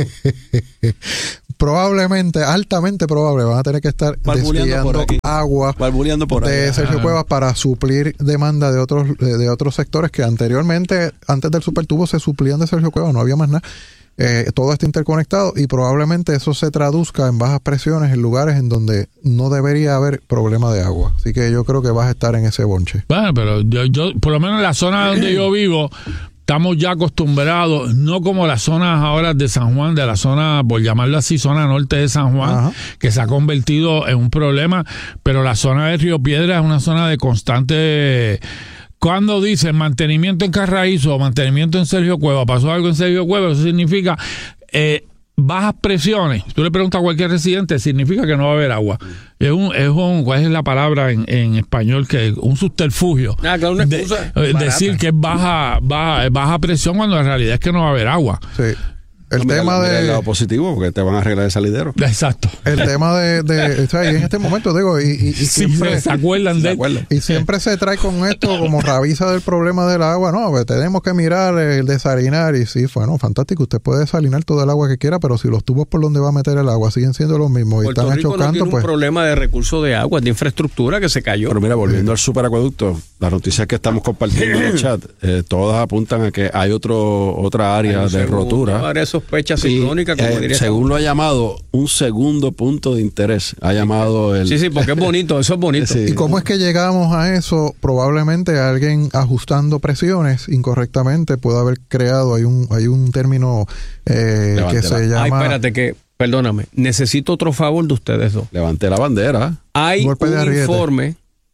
Probablemente, altamente probable, van a tener que estar desviando agua por de allá. Sergio Cuevas para suplir demanda de otros de, de otros sectores que anteriormente, antes del supertubo, se suplían de Sergio Cuevas, no había más nada. Eh, todo está interconectado y probablemente eso se traduzca en bajas presiones en lugares en donde no debería haber problema de agua. Así que yo creo que vas a estar en ese bonche. Bueno, pero yo, yo por lo menos en la zona donde yo vivo, estamos ya acostumbrados, no como las zonas ahora de San Juan, de la zona, por llamarlo así, zona norte de San Juan, ajá, que se ha convertido en un problema, pero la zona de Río Piedra es una zona de constante... Cuando dicen mantenimiento en Carraízo o mantenimiento en Sergio Cueva, pasó algo en Sergio Cueva, eso significa eh, bajas presiones. Tú le preguntas a cualquier residente, significa que no va a haber agua. Es un, es un ¿cuál es la palabra en, en español? Que un subterfugio. Ah, claro, una excusa de, decir que es baja, baja, baja presión cuando la realidad es que no va a haber agua. Sí. El no, tema mira, de... el lado positivo, porque te van a arreglar el salidero. Exacto. El tema de... de o sea, y en este momento, digo, y, y, y sí, siempre... se acuerdan de... Y siempre se trae con esto como rabiza del problema del agua. No, pues tenemos que mirar el desalinar. Y sí, bueno, fantástico. Usted puede desalinar todo el agua que quiera, pero si los tubos por donde va a meter el agua siguen siendo los mismos y están Rico chocando, no tiene pues... un problema de recursos de agua, de infraestructura que se cayó. Pero mira, volviendo al superacueducto, las noticias que estamos compartiendo en el chat, eh, todas apuntan a que hay otro otra área de segundo, rotura. Área de sospecha y, Como eh, según lo ha llamado, un segundo punto de interés. Ha llamado el... Sí, sí, porque es bonito, eso es bonito. Sí. ¿Y cómo es que llegamos a eso? Probablemente alguien ajustando presiones incorrectamente puede haber creado, hay un hay un término eh, que se llama... Ay, espérate, que, perdóname, necesito otro favor de ustedes dos. Levanté la bandera. Hay un informe,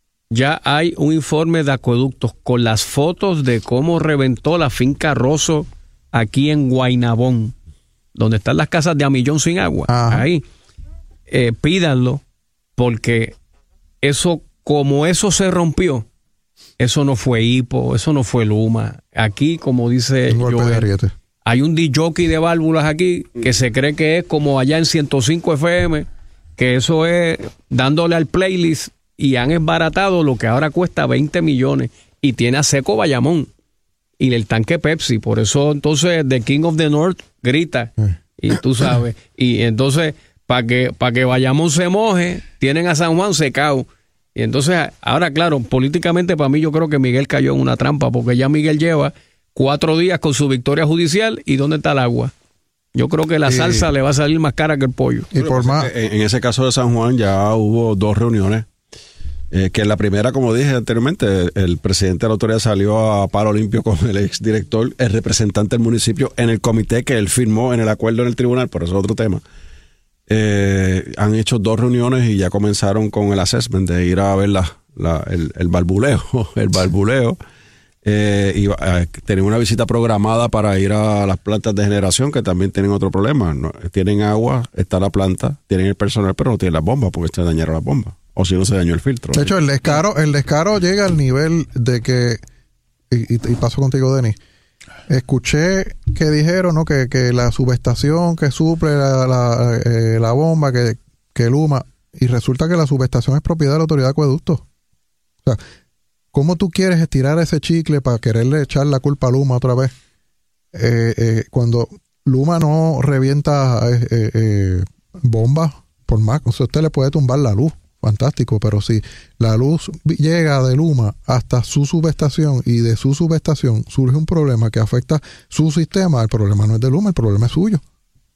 ya hay un informe de acueductos con las fotos de cómo reventó la finca Rosso aquí en Guaynabón, donde están las casas de a millón sin agua. Ajá. Ahí, eh, pídanlo, porque eso, como eso se rompió, eso no fue hipo, eso no fue Luma. Aquí, como dice Joel, hay un disjockey de válvulas aquí que se cree que es como allá en ciento cinco F M, que eso es dándole al playlist y han esbaratado lo que ahora cuesta veinte millones y tiene a seco Bayamón y el tanque Pepsi. Por eso entonces The King of the North grita y tú sabes, y entonces para que para que Bayamón se moje tienen a San Juan secado. Y entonces ahora claro, políticamente para mí yo creo que Miguel cayó en una trampa, porque ya Miguel lleva cuatro días con su victoria judicial y ¿dónde está el agua? Yo creo que la sí. salsa le va a salir más cara que el pollo. Y por más... En ese caso de San Juan ya hubo dos reuniones. Eh, que en la primera, como dije anteriormente, el presidente de la autoridad salió a paro limpio con el exdirector, el representante del municipio, en el comité que él firmó en el acuerdo en el tribunal, por eso es otro tema. Eh, han hecho dos reuniones y ya comenzaron con el assessment de ir a ver la, la, el, el barbuleo, el barbuleo. Eh, y eh, tienen una visita programada para ir a las plantas de generación, que también tienen otro problema. ¿no? Tienen agua, está la planta, tienen el personal, pero no tienen las bombas porque se dañaron las bombas. O si no se dañó el filtro. De hecho, el descaro, el descaro llega al nivel de que, y, y, y paso contigo, Denis, escuché que dijeron, ¿no? que, que la subestación que suple la, la, eh, la bomba, que, que Luma, y resulta que la subestación es propiedad de la autoridad de acueductos. O sea, ¿cómo tú quieres estirar ese chicle para quererle echar la culpa a Luma otra vez? Eh, eh, cuando Luma no revienta eh, eh, eh, bombas, por más, o sea, usted le puede tumbar la luz. Fantástico, pero si la luz llega de Luma hasta su subestación y de su subestación surge un problema que afecta su sistema, el problema no es de Luma, el problema es suyo.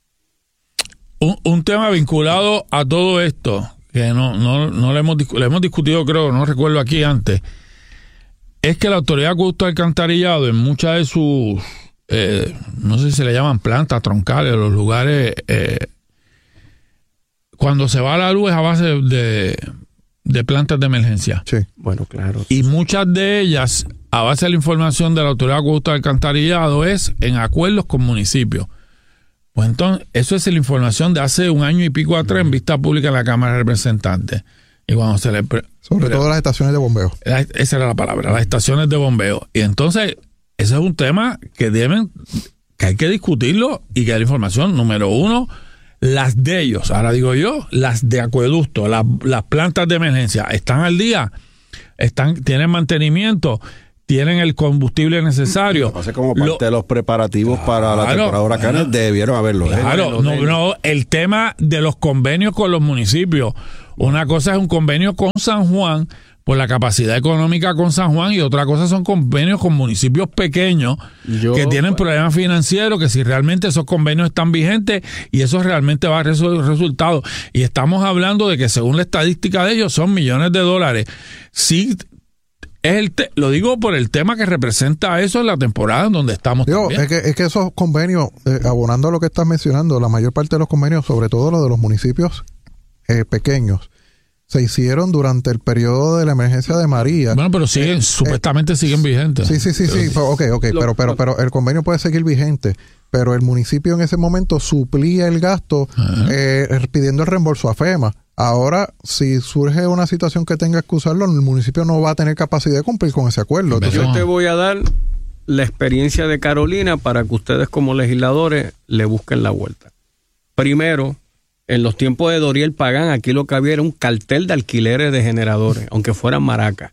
Un, un tema vinculado a todo esto, que no, no, no le hemos, le hemos discutido, creo, no recuerdo aquí antes, es que la Autoridad de Acueducto de Alcantarillado en muchas de sus, eh, no sé si se le llaman plantas troncales, los lugares... Eh, cuando se va la luz es a base de, de plantas de emergencia. Sí. Bueno, claro. Y muchas de ellas, a base de la información de la Autoridad de Acueducto de Alcantarillado, es en acuerdos con municipios. Pues entonces, eso es la información de hace un año y pico atrás en vista pública en la Cámara de Representantes. Y cuando se le... Sobre todo las estaciones de bombeo. Esa era la palabra, las estaciones de bombeo. Y entonces, ese es un tema que deben, que hay que discutirlo y que la información, número uno, las de ellos, ahora digo yo, las de acueducto, las, las plantas de emergencia, ¿están al día? Están, ¿tienen mantenimiento? ¿Tienen el combustible necesario? Hace como parte Lo, de los preparativos claro, para la temporada de huracanes, claro, debieron haberlo. Claro, ¿eh? no, no, el tema de los convenios con los municipios. Una cosa es un convenio con San Juan por la capacidad económica con San Juan y otra cosa son convenios con municipios pequeños Yo, que tienen problemas financieros, que si realmente esos convenios están vigentes y eso realmente va a resolver resultados. Y estamos hablando de que según la estadística de ellos son millones de dólares. Sí, es el te- lo digo por el tema que representa eso en la temporada en donde estamos. Digo, es que, es que esos convenios, eh, abonando a lo que estás mencionando, la mayor parte de los convenios, sobre todo los de los municipios eh, pequeños, se hicieron durante el periodo de la emergencia de María. Bueno, pero siguen, eh,, pero el municipio en ese momento suplía el gasto eh, pidiendo el reembolso a FEMA. Ahora, si surge una situación que tenga que usarlo, el municipio no va a tener capacidad de cumplir con ese acuerdo. Entonces, yo te voy a dar la experiencia de Carolina para que ustedes como legisladores le busquen la vuelta. Primero, en los tiempos de Doriel Pagán, aquí lo que había era un cartel de alquileres de generadores, aunque fueran maracas.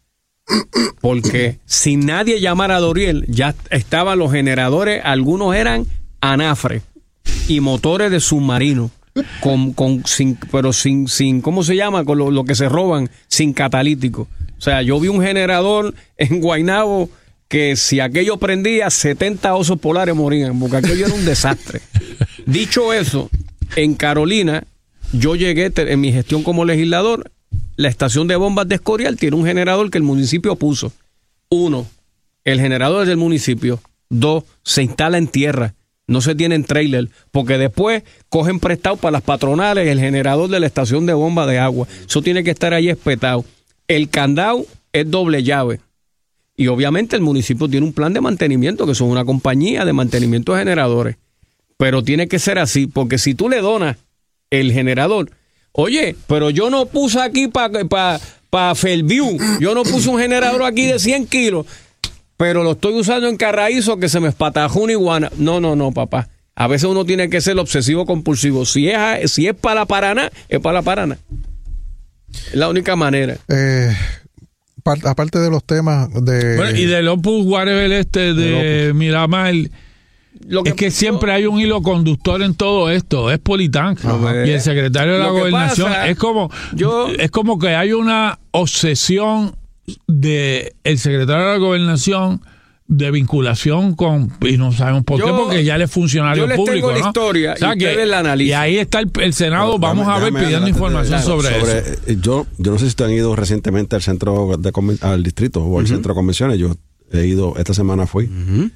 Porque si nadie llamara a Doriel, ya estaban los generadores, algunos eran anafre y motores de submarino, con, con, sin, pero sin, sin, ¿cómo se llama? Con lo, lo que se roban, sin catalítico. O sea, yo vi un generador en Guaynabo que si aquello prendía, setenta osos polares morían, porque aquello era un desastre. Dicho eso, en Carolina, yo llegué en mi gestión como legislador, la estación de bombas de Escorial tiene un generador que el municipio puso. Uno, el generador es del municipio. Dos, se instala en tierra, no se tiene en trailer, porque después cogen prestado para las patronales el generador de la estación de bomba de agua. Eso tiene que estar ahí espetado. El candado es doble llave. Y obviamente el municipio tiene un plan de mantenimiento, que son una compañía de mantenimiento de generadores. Pero tiene que ser así, porque si tú le donas el generador, oye, pero yo no puse aquí para pa, pa Fairview, yo no puse un generador aquí de cien kilos, pero lo estoy usando en Carraízo que se me espatajó una iguana. No, no, no, papá. A veces uno tiene que ser obsesivo compulsivo. Si es, si es para la Paraná, es para la Paraná. Es la única manera. Eh, part, aparte de los temas de... Bueno, y del Opus Whatever este de, de Miramar... Lo que, es que siempre hay un hilo conductor en todo esto, es Politán. Y el secretario de la Gobernación pasa, es como yo, es como que hay una obsesión de el secretario de la Gobernación de vinculación con, y no sabemos por yo, qué, porque ya él es funcionario yo les público, tengo la ¿no? historia, o sea, y que, ustedes la analizan. Y ahí está el, el Senado, no, vamos déjame, a ver pidiendo información de, sobre, sobre eso. Yo, yo no sé si ustedes han ido recientemente al centro de al distrito o al uh-huh. centro de convenciones. Yo he ido, esta semana fui, uh-huh.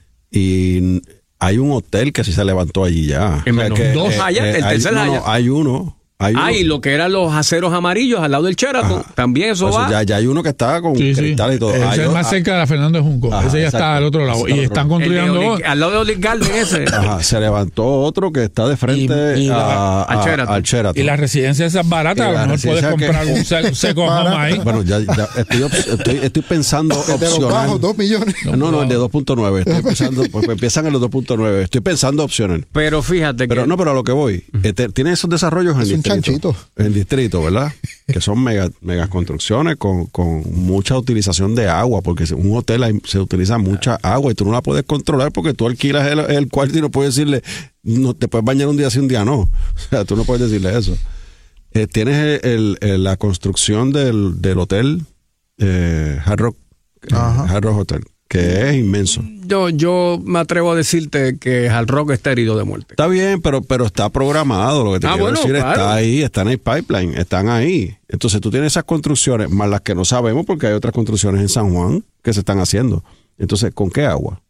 y hay un hotel que sí se levantó allí ya. En menos o sea, que, dos eh, allá, eh, el tercer hay, allá. No, hay uno. Hay ah, uno. y lo que eran los aceros amarillos al lado del Sheraton, ajá. también eso, eso va. Ya, ya hay uno que está con sí, cristal sí. y todo. Ese hay es más cerca de la Fernando de Junco. Ajá, ese ya exacto. está al otro lado. Y están construyendo Oli, al lado de Olive Garden ese. Ajá, se levantó otro que está de frente y, y la, a, al, Sheraton. al Sheraton. Y la residencia esas baratas, a lo mejor puedes comprar que, un seco, seco home ahí. Bueno, ya, ya estoy, estoy, estoy pensando opcional. dos millones. No, no, el de dos punto nueve. Estoy pensando, pues empiezan en los dos punto nueve. Estoy pensando opcional. Pero fíjate pero, que... No, pero a lo que voy. Este, tiene esos desarrollos en el distrito. Un chanchito. En el distrito, ¿verdad? Que son mega, mega construcciones con, con mucha utilización de agua, porque un hotel hay, se utiliza mucha agua y tú no la puedes controlar porque tú alquilas el, el cuarto y no puedes decirle, no te puedes bañar un día sí, un día no. O sea, tú no puedes decirle eso. Eh, tienes el, el, la construcción del, del hotel eh, Hard Rock, eh, Hard Rock Hotel, que es inmenso. Yo, yo me atrevo a decirte que Hard Rock está herido de muerte. Está bien, pero, pero está programado. Lo que te ah, quiero bueno, decir claro. Está ahí, está en el pipeline, están ahí. Entonces tú tienes esas construcciones, más las que no sabemos, porque hay otras construcciones en San Juan que se están haciendo. Entonces, ¿con qué agua?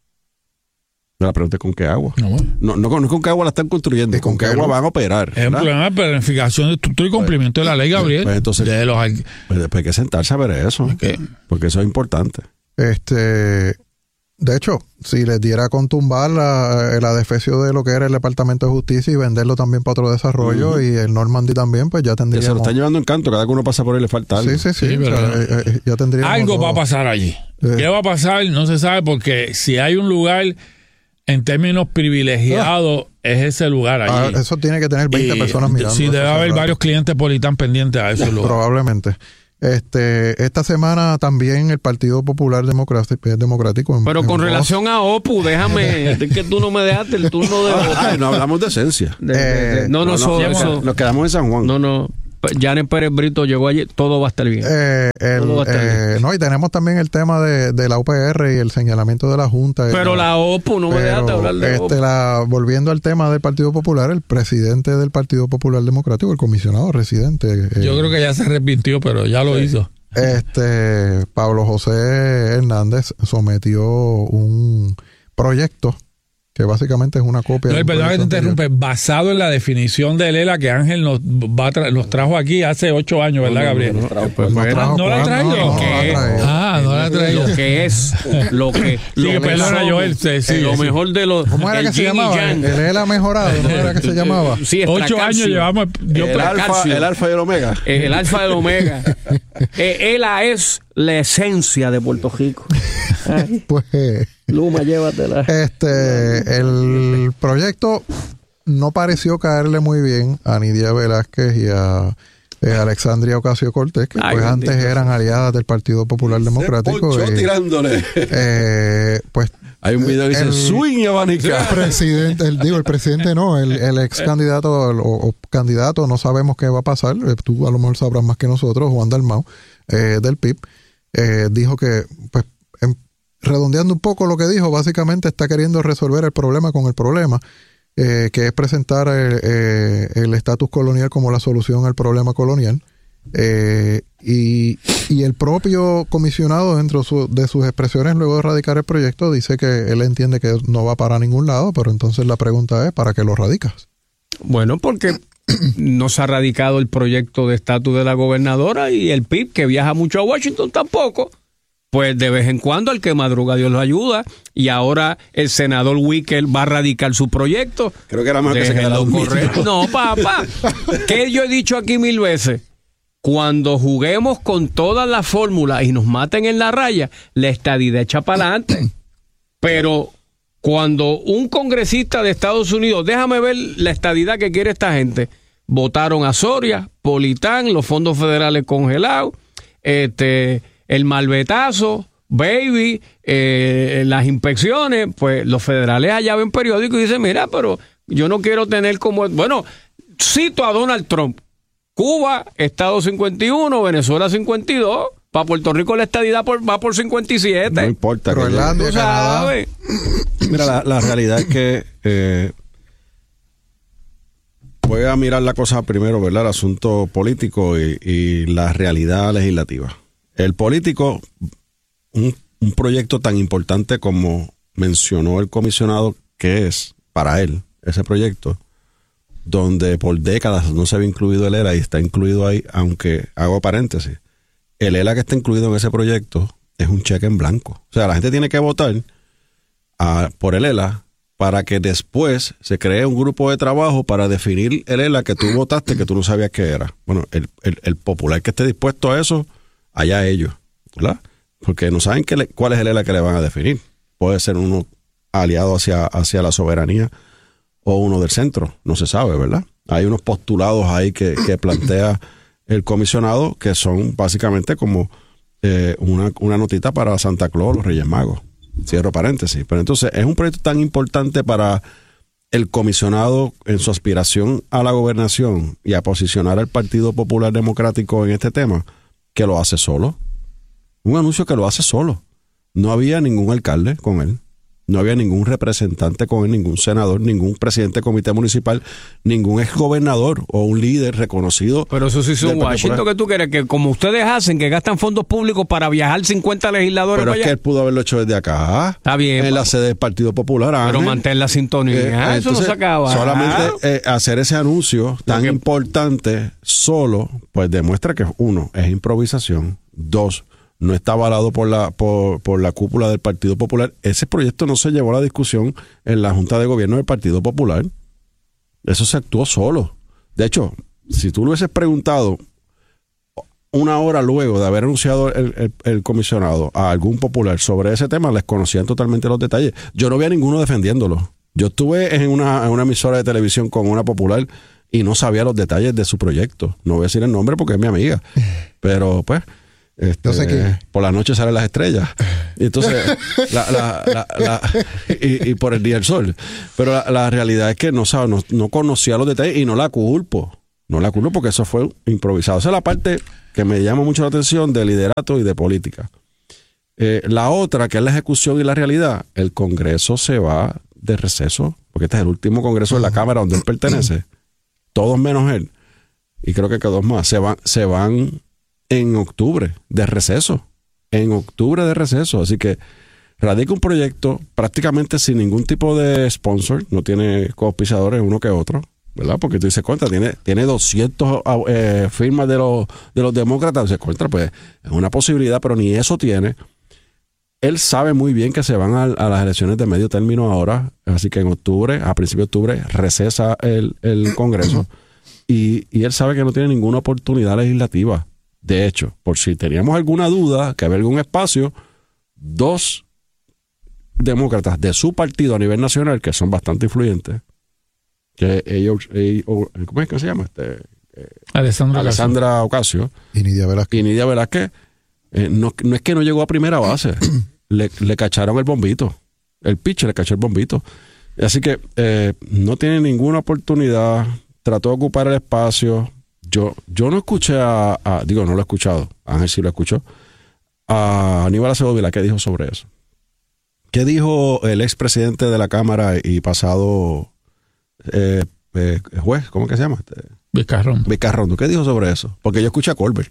La pregunta es ¿con qué agua? No, bueno. no, no, no con qué agua la están construyendo, ¿con, ¿con qué agua van a operar? Es un problema de planificación de estructura y cumplimiento pues, de la ley, Gabriel. Pues entonces, de los... pues, pues hay que sentarse a ver eso, okay. porque eso es importante. Este... De hecho, si les diera con tumbar la, el adefesio de lo que era el Departamento de Justicia y venderlo también para otro desarrollo, uh-huh. y el Normandy también, pues ya tendríamos... Ya se lo están llevando en canto, cada que uno pasa por él le falta algo. Sí, sí, sí, sí, pero o sea, eh, eh, ya tendríamos... Algo todo. va a pasar allí. Eh. ¿Qué va a pasar? No se sabe, porque si hay un lugar en términos privilegiados, ah. es ese lugar allí. Ah, eso tiene que tener veinte y, personas mirando. Sí, debe haber rato. varios clientes Politán pendientes a ese lugar. Probablemente. Este, esta semana también el Partido Popular Democrático, Democrático en, pero con en relación voz, a O P U, déjame, es que tú no me dejaste el turno de Ay, no hablamos de esencia. De, de, de, no, no, no, no, eso, eso, nos quedamos en San Juan. No, no. Janet Pérez Brito llegó allí, todo va a estar bien. Eh, el, todo va a estar eh, bien. No, y tenemos también el tema de, de la U P R y el señalamiento de la Junta. Pero la, la O P U, no me dejaste hablar de este, O P U. La, volviendo al tema del Partido Popular, el presidente del Partido Popular Democrático, el comisionado residente. Yo eh, creo que ya se arrepintió, pero ya lo sí. hizo. Este, Pablo José Hernández sometió un proyecto que básicamente es una copia. No, de perdón que te interrumpe, basado en la definición de Lela que Ángel nos, va tra- nos trajo aquí hace ocho años, ¿verdad, Gabriel? No, no, no, pues, no, trajo, ¿No la ha traído? No, no, no la traído. Ah, no la ha traído. Lo que es, lo que... Sí, lo perdona, que Joel, sí, sí, lo sí. mejor de los... ¿Cómo era que se llamaba? El Lela mejorado, ¿no era que se llamaba? Sí, ocho años llevamos... Yo el, alfa, el alfa y el omega. El, el alfa y el omega. eh, Ela es la esencia de Puerto Rico. Ay. Pues... Luma, llévatela. Este, el proyecto no pareció caerle muy bien a Nidia Velázquez y a eh, Alexandria Ocasio-Cortez, que Ay, pues antes Dios. eran aliadas del Partido Popular Democrático. Se ponchó y, tirándole. Eh, pues hay un video que dice swing abanica. El presidente, el, digo, el presidente no, el, el ex candidato o, o candidato, no sabemos qué va a pasar. Tú a lo mejor sabrás más que nosotros, Juan Dalmau, eh, del P I B, eh, dijo que, pues, en, redondeando un poco lo que dijo, básicamente está queriendo resolver el problema con el problema, eh, que es presentar el, eh, el estatus colonial como la solución al problema colonial. Eh, y, y el propio comisionado, dentro su, de sus expresiones luego de radicar el proyecto, dice que él entiende que no va para ningún lado, pero entonces la pregunta es, ¿para qué lo radicas? Bueno, porque no se ha radicado el proyecto de estatus de la gobernadora y el P I B, que viaja mucho a Washington, tampoco. Pues de vez en cuando el que madruga Dios lo ayuda, y ahora el senador Wicker va a radicar su proyecto. Creo que era mejor Déjenlo que se quedara correcto. No, papá. ¿Qué yo he dicho aquí mil veces? Cuando juguemos con todas las fórmulas y nos maten en la raya, la estadidad echa para adelante. Pero cuando un congresista de Estados Unidos, déjame ver la estadidad que quiere esta gente, votaron a Soria, Politán, los fondos federales congelados, este... el malvetazo, baby, eh, las inspecciones, pues los federales allá ven periódico y dicen, mira, pero yo no quiero tener como... Bueno, cito a Donald Trump. Cuba, Estado cincuenta y uno, Venezuela cincuenta y dos, para Puerto Rico la estadidad por, va por cincuenta y siete. No importa. Groenlandia, Canadá. Mira, la, la realidad es que... Eh, voy a mirar la cosa primero, ¿verdad? El asunto político y, y la realidad legislativa. El político, un, un proyecto tan importante como mencionó el comisionado, que es para él ese proyecto, donde por décadas no se había incluido el E L A y está incluido ahí, aunque hago paréntesis, el E L A que está incluido en ese proyecto es un cheque en blanco. O sea, la gente tiene que votar a, por el E L A para que después se cree un grupo de trabajo para definir el E L A que tú votaste, que tú no sabías qué era. Bueno, el, el, el popular que esté dispuesto a eso, allá ellos, ¿verdad? Porque no saben qué le, cuál es el E L A que le van a definir. Puede ser uno aliado hacia, hacia la soberanía o uno del centro, no se sabe, ¿verdad? Hay unos postulados ahí que, que plantea el comisionado que son básicamente como eh, una, una notita para Santa Claus, los Reyes Magos. Cierro paréntesis. Pero entonces es un proyecto tan importante para el comisionado en su aspiración a la gobernación y a posicionar al Partido Popular Democrático en este tema, que lo hace solo. Un anuncio que lo hace solo. No había ningún alcalde con él. No había ningún representante con él, ningún senador, ningún presidente de comité municipal, ningún exgobernador o un líder reconocido. Pero eso sí es un Washington que tú quieres, que como ustedes hacen, que gastan fondos públicos para viajar cincuenta legisladores. Pero es allá. que él pudo haberlo hecho desde acá. Está bien. En la sede del Partido Popular. Pero Ángel. mantén la sintonía. Eh, ah, eso entonces, no se acaba. Solamente eh, hacer ese anuncio tan que... importante solo, pues demuestra que uno, es improvisación. Dos, no está avalado por la, por, por la cúpula del Partido Popular. Ese proyecto no se llevó a la discusión en la Junta de Gobierno del Partido Popular. Eso se actuó solo. De hecho, si tú le hubieses preguntado una hora luego de haber anunciado el, el, el comisionado a algún popular sobre ese tema, les conocían totalmente los detalles. Yo no vi a ninguno defendiéndolo. Yo estuve en una, en una emisora de televisión con una popular y no sabía los detalles de su proyecto. No voy a decir el nombre porque es mi amiga. Pero pues, este, sé que... por la noche salen las estrellas. Y entonces, la, la, la, la, y, y por el día el sol. Pero la, la realidad es que no, sabe, no, no conocía los detalles y no la culpo. No la culpo porque eso fue improvisado. Esa es la parte que me llama mucho la atención de liderato y de política. Eh, la otra, que es la ejecución y la realidad, el Congreso se va de receso, porque este es el último Congreso de la Cámara donde él pertenece. Todos menos él. Y creo que dos más. Se van, se van en octubre de receso. En octubre de receso. Así que radica un proyecto prácticamente sin ningún tipo de sponsor. No tiene coauspiciadores uno que otro, ¿verdad? Porque tú dices, contra, tiene, tiene doscientas eh, firmas de los, de los demócratas. Dices, contra, pues es una posibilidad, pero ni eso tiene. Él sabe muy bien que se van a, a las elecciones de medio término ahora, así que en octubre, a principios de octubre, recesa el, el Congreso y, y él sabe que no tiene ninguna oportunidad legislativa. De hecho, por si teníamos alguna duda, que había algún espacio, dos demócratas de su partido a nivel nacional, que son bastante influyentes, que ellos, ellos ¿cómo es que se llama? Este, eh, Alessandra, Alessandra Ocasio y Nidia Velázquez. Y Nidia Velázquez Eh, no, no es que no llegó a primera base, le, le cacharon el bombito, el pitcher le cachó el bombito, así que eh, no tiene ninguna oportunidad, trató de ocupar el espacio. Yo yo no escuché a, a digo, no lo he escuchado, Ángel sí lo escuchó, a Aníbal Acevedo Vilá. ¿Qué dijo sobre eso? ¿Qué dijo el expresidente de la Cámara y pasado eh, eh, juez, ¿cómo que se llama? Este, Vizcarrondo. Vizcarrondo, ¿qué dijo sobre eso? Porque yo escuché a Colbert.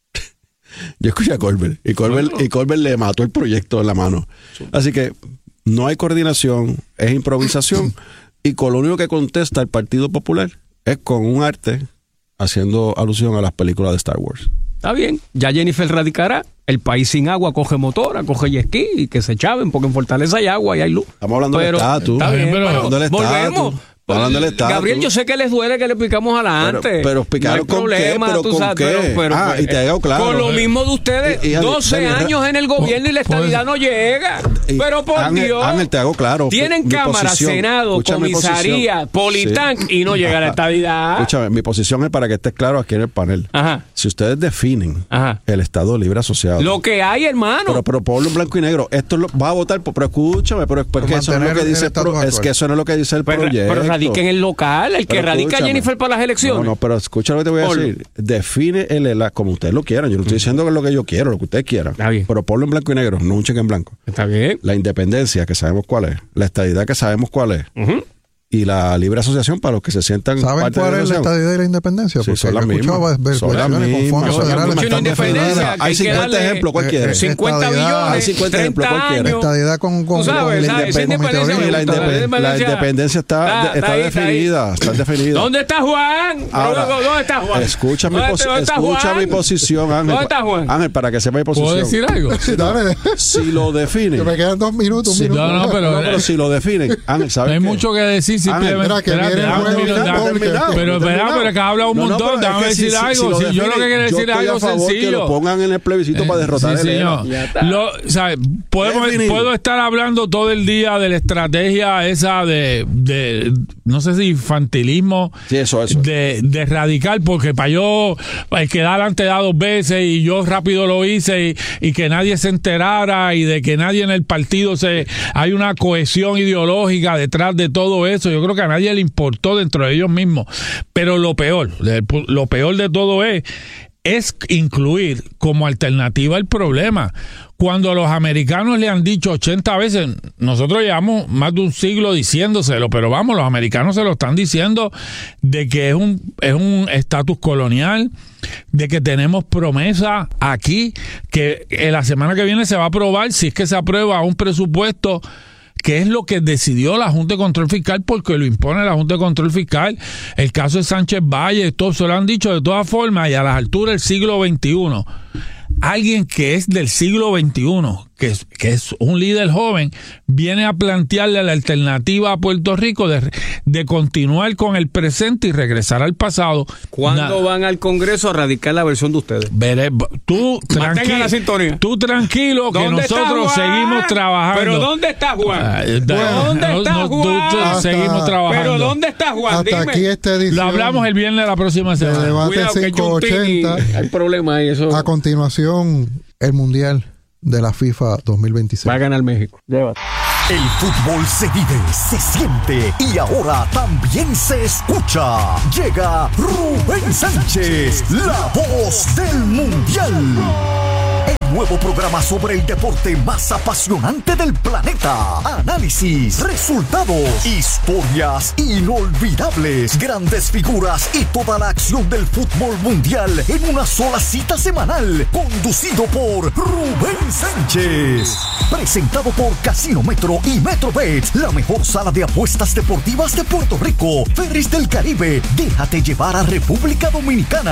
Yo escuché a Colbert y Colbert, y Colbert le mató el proyecto en la mano. Así que no hay coordinación, es improvisación y con lo único que contesta el Partido Popular es con un arte haciendo alusión a las películas de Star Wars. Está bien, ya Jennifer radicará. El país sin agua coge motora, coge jet ski y que se chaven porque en Fortaleza hay agua y hay luz. Estamos hablando pero, del estatus. Está bien, pero, pero del volvemos. Hablando del estatus. Gabriel, yo sé que les duele que le picamos adelante. Pero, pero picaron no hay con problema, qué, pero tú con sabes, qué. Pero, pero, ah, y te hago claro. Con lo mismo de ustedes, y, y, doce Daniel, años en el gobierno y la estabilidad no llega. Y, pero por Ángel, Dios. Ángel, te hago claro. Tienen mi Cámara, posición, Senado, comisaría, Politank sí. Y no llega la estabilidad. Escúchame, mi posición es para que estés claro aquí en el panel. Ajá. Si ustedes definen Ajá. el Estado Libre Asociado. Lo que hay, hermano. Pero, pero ponlo en blanco y negro. Esto lo, va a votar, por, pero escúchame, pero porque eso no es lo que dice el pro, es que eso no es lo que dice el pero, proyecto. Pero radiquen el local, el que pero radica Jennifer para las elecciones. No, no, pero escucha lo que te voy a Ponlo. decir. Define el, el como ustedes lo quieran. Yo no estoy diciendo que es lo que yo quiero, lo que ustedes quieran. Está bien. Pero ponlo en blanco y negro, no un cheque en blanco. Está bien. La independencia, que sabemos cuál es. La estadidad, que sabemos cuál es. Uh-huh. Y la libre asociación para los que se sientan ¿Saben parte cuál de la es la estadidad y la independencia? Sí, Porque son las yo he escuchado mismas. ver Son las versiones con fondos mismas. federales. Mucha están independencia. definidas. Hay Hay que cincuenta darle, ejemplos, ¿cuál eh, quieres? eh, cincuenta estadidad- millones. Hay cincuenta ejemplos, ¿cuál treinta quieres? años. Estadidad con, con, Tú sabes, con el ¿sabes? Esa independ- comité independencia Y la, olímpico. me gusta. independ- la independencia está, Está- está, está ahí, está ahí. definida. Está definida. ¿Dónde está Juan? Ahora, ¿Dónde está Juan? Escucha, mi, ¿Dónde posi- está- dónde está escucha Juan? mi posición, Ángel. ¿Dónde está Juan? Ángel, para que sepa mi posición. ¿Puedo decir algo? Sí, dale. Si lo definen. Que me quedan dos minutos, un Sí, minuto. no, no, pero- No, pero si lo definen, Ángel, No ¿sabes hay qué? mucho que decir, simplemente. mira, que espérate, viene el déjame juego, terminar, ya, déjame- terminado, pero espera, pero que habla un No, no, montón, pero es déjame que decir si- algo. si lo Si yo lo que definen, quiero yo decir estoy algo a favor que sencillo. lo pongan en el plebiscito para derrotar Sí, el señor. E L A. Lo, o sea, podemos- Definir. puedo estar hablando todo el día de la estrategia esa de, de no sé si infantilismo, Sí, eso, eso. de, de radical, porque para yo el quedar ante da dos veces y yo rápido lo hice y, y que nadie se enterara y de que nadie en el partido se hay una cohesión ideológica detrás de todo eso. Yo creo que a nadie le importó dentro de ellos mismos. Pero lo peor, lo peor de todo es es incluir como alternativa el problema. Cuando los americanos le han dicho ochenta veces, nosotros llevamos más de un siglo diciéndoselo, pero vamos, los americanos se lo están diciendo de que es un es un estatus colonial, de que tenemos promesa aquí, que en la semana que viene se va a aprobar, si es que se aprueba un presupuesto que es lo que decidió la Junta de Control Fiscal porque lo impone la Junta de Control Fiscal. El caso de Sánchez Valle, todo se lo han dicho de todas formas y a las alturas del siglo veintiuno. alguien que es del siglo veintiuno, que es, que es un líder joven, viene a plantearle la alternativa a Puerto Rico de, de continuar con el presente y regresar al pasado. ¿Cuándo Na, van al Congreso a radicar la versión de ustedes? Veré, tú, tranqui- la sintonía. tú tranquilo, que nosotros seguimos trabajando. ¿Pero dónde está Juan? Ah, bueno, ¿dónde no, está no, Juan? Tú, tú, hasta, seguimos trabajando. ¿Pero dónde está Juan? Hasta Dime. aquí esta edición. Lo hablamos el viernes de la próxima semana. De debate Cuidado, que cinco ochenta. Hay problema ahí, eso. A continuación, el Mundial de la FIFA dos mil veintiséis. Va a ganar México. Llévate. El fútbol se vive, se siente y ahora también se escucha. Llega Rubén Sánchez, la voz del Mundial. El nuevo programa sobre el deporte más apasionante del planeta. Análisis, resultados, historias inolvidables, grandes figuras y toda la acción del fútbol mundial en una sola cita semanal. Conducido por Rubén Sánchez. Presentado por Casino Metro y MetroBet, la mejor sala de apuestas deportivas de Puerto Rico. Ferris del Caribe, déjate llevar a República Dominicana.